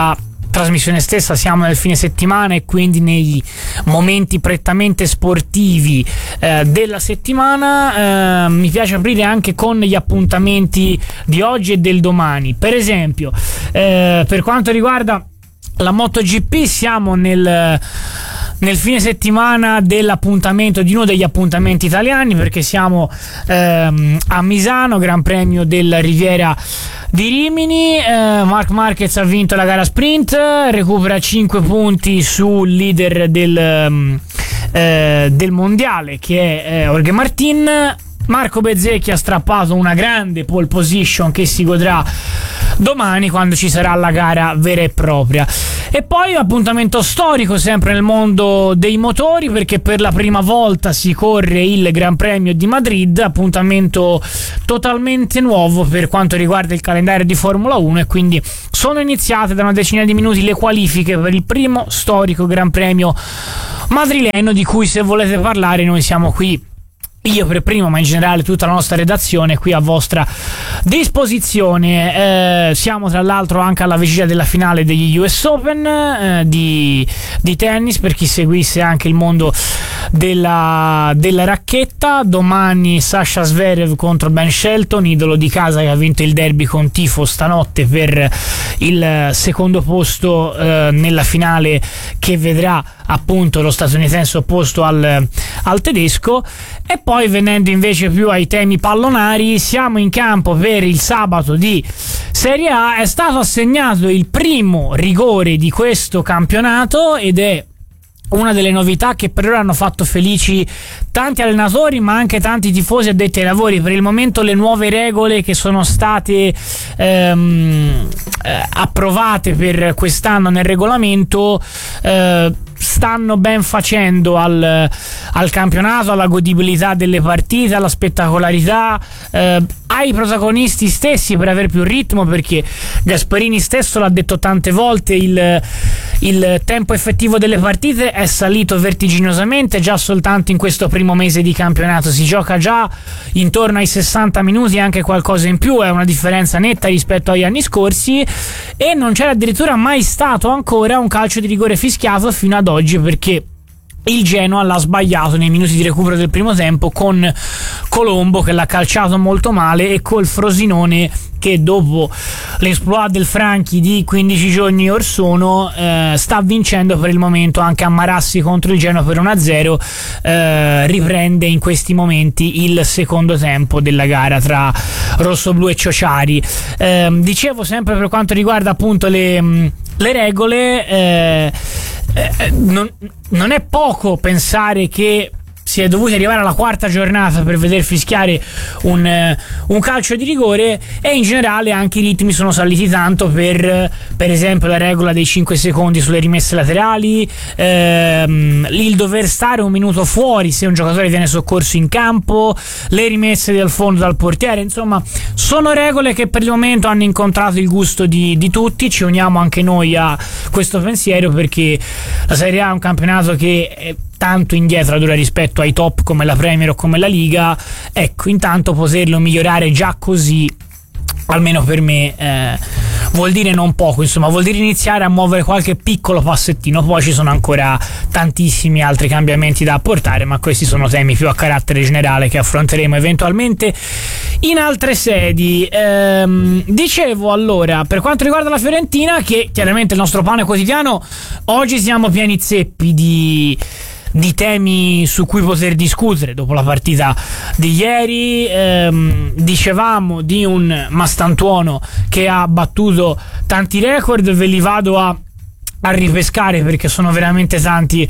trasmissione stessa siamo nel fine settimana e quindi nei momenti prettamente sportivi eh, della settimana. Eh, mi piace aprire anche con gli appuntamenti di oggi e del domani. Per esempio, eh, per quanto riguarda la MotoGP, siamo nel nel fine settimana dell'appuntamento di uno degli appuntamenti italiani, perché siamo ehm, a Misano, Gran Premio della Riviera di Rimini. eh, Marc Marquez ha vinto la gara sprint, recupera cinque punti sul leader del, eh, del mondiale, che è eh, Jorge Martin. Marco Bezzecchi ha strappato una grande pole position che si godrà domani quando ci sarà la gara vera e propria. E poi un appuntamento storico sempre nel mondo dei motori, perché per la prima volta si corre il Gran Premio di Madrid, appuntamento totalmente nuovo per quanto riguarda il calendario di Formula uno, e quindi sono iniziate da una decina di minuti le qualifiche per il primo storico Gran Premio madrileno, di cui, se volete parlare, noi siamo qui, io per primo, ma in generale tutta la nostra redazione, qui a vostra disposizione. Eh, siamo tra l'altro anche alla vigilia della finale degli U S Open eh, di, di tennis, per chi seguisse anche il mondo della, della racchetta. Domani Sasha Zverev contro Ben Shelton, idolo di casa che ha vinto il derby con tifo stanotte per il secondo posto eh, nella finale, che vedrà appunto lo statunitense opposto al, al tedesco. E poi, venendo invece più ai temi pallonari, siamo in campo per il sabato di Serie A. È stato assegnato il primo rigore di questo campionato ed è una delle novità che per ora hanno fatto felici tanti allenatori, ma anche tanti tifosi addetti ai lavori. Per il momento le nuove regole che sono state ehm, eh, approvate per quest'anno nel regolamento eh, stanno ben facendo al, al campionato, alla godibilità delle partite, alla spettacolarità, eh, ai protagonisti stessi per avere più ritmo, perché Gasperini stesso l'ha detto tante volte, il, il tempo effettivo delle partite è salito vertiginosamente. Già soltanto in questo primo mese di campionato si gioca già intorno ai sessanta minuti, anche qualcosa in più, è una differenza netta rispetto agli anni scorsi, e non c'era addirittura mai stato ancora un calcio di rigore fischiato fino ad oggi, perché il Genoa l'ha sbagliato nei minuti di recupero del primo tempo, con Colombo che l'ha calciato molto male e col Frosinone che, dopo l'esploit del Franchi di quindici giorni or sono, eh, sta vincendo per il momento anche a Marassi contro il Genoa per uno a zero. eh, riprende in questi momenti il secondo tempo della gara tra rossoblu e Ciociari. Eh, dicevo, sempre per quanto riguarda appunto le, le regole, eh, eh, non, non è poco pensare che si è dovuti arrivare alla quarta giornata per veder fischiare un, uh, un calcio di rigore, e in generale anche i ritmi sono saliti tanto per per esempio la regola dei cinque secondi sulle rimesse laterali, ehm, il dover stare un minuto fuori se un giocatore viene soccorso in campo, le rimesse dal fondo dal portiere. Insomma, sono regole che per il momento hanno incontrato il gusto di, di tutti. Ci uniamo anche noi a questo pensiero, perché la Serie A è un campionato che è tanto indietro ad ora rispetto ai top come la Premier o come la Liga. Ecco, intanto poterlo migliorare già così, almeno per me, eh, vuol dire non poco, insomma, vuol dire iniziare a muovere qualche piccolo passettino. Poi ci sono ancora tantissimi altri cambiamenti da apportare, ma questi sono temi più a carattere generale che affronteremo eventualmente in altre sedi. Ehm, dicevo allora, per quanto riguarda la Fiorentina, che chiaramente il nostro pane quotidiano, oggi siamo pieni zeppi di di temi su cui poter discutere dopo la partita di ieri. Ehm, dicevamo di un Mastantuono che ha battuto tanti record, ve li vado a a ripescare perché sono veramente tanti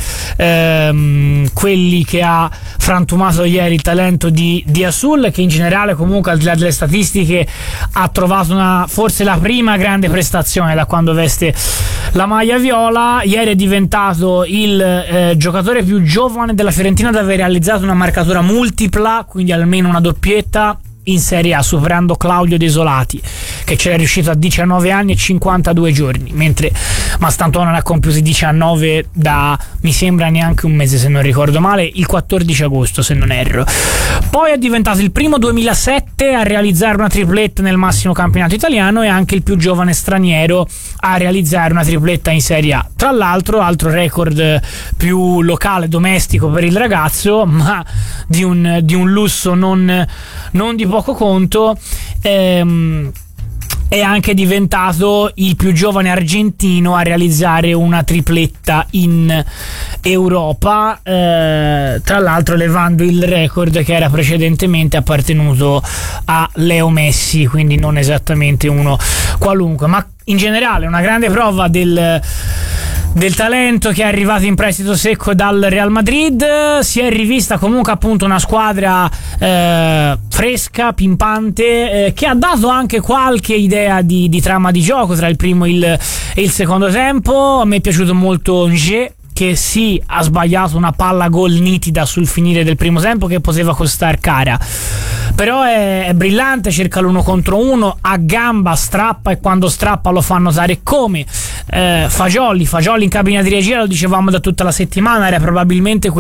ehm, quelli che ha frantumato ieri il talento di, di Asul, che in generale comunque, al di là delle statistiche, ha trovato una, forse la prima grande prestazione da quando veste la maglia viola. Ieri è diventato il eh, giocatore più giovane della Fiorentina ad aver realizzato una marcatura multipla, quindi almeno una doppietta in Serie A, superando Claudio Desolati, che c'era riuscito a diciannove anni e cinquantadue giorni, mentre Mastantuono ne ha compiuti diciannove da, mi sembra, neanche un mese se non ricordo male, il quattordici agosto se non erro. Poi è diventato il primo duemilasette a realizzare una tripletta nel massimo campionato italiano e anche il più giovane straniero a realizzare una tripletta in Serie A. Tra l'altro, altro record più locale, domestico per il ragazzo, ma di un, di un lusso non, non di poco conto. Ehm, è anche diventato il più giovane argentino a realizzare una tripletta in Europa, eh, tra l'altro levando il record che era precedentemente appartenuto a Leo Messi, quindi non esattamente uno qualunque, ma in generale una grande prova del del talento che è arrivato in prestito secco dal Real Madrid. Si è rivista comunque appunto una squadra eh, fresca, pimpante, eh, che ha dato anche qualche idea di, di trama di gioco tra il primo e il, e il secondo tempo. A me è piaciuto molto Nge, che sì, ha sbagliato una palla gol nitida sul finire del primo tempo che poteva costare cara, però è, è brillante, cerca l'uno contro uno, a gamba, strappa, e quando strappa lo fa notare come. eh, Fagioli Fagioli in cabina di regia, lo dicevamo da tutta la settimana, era probabilmente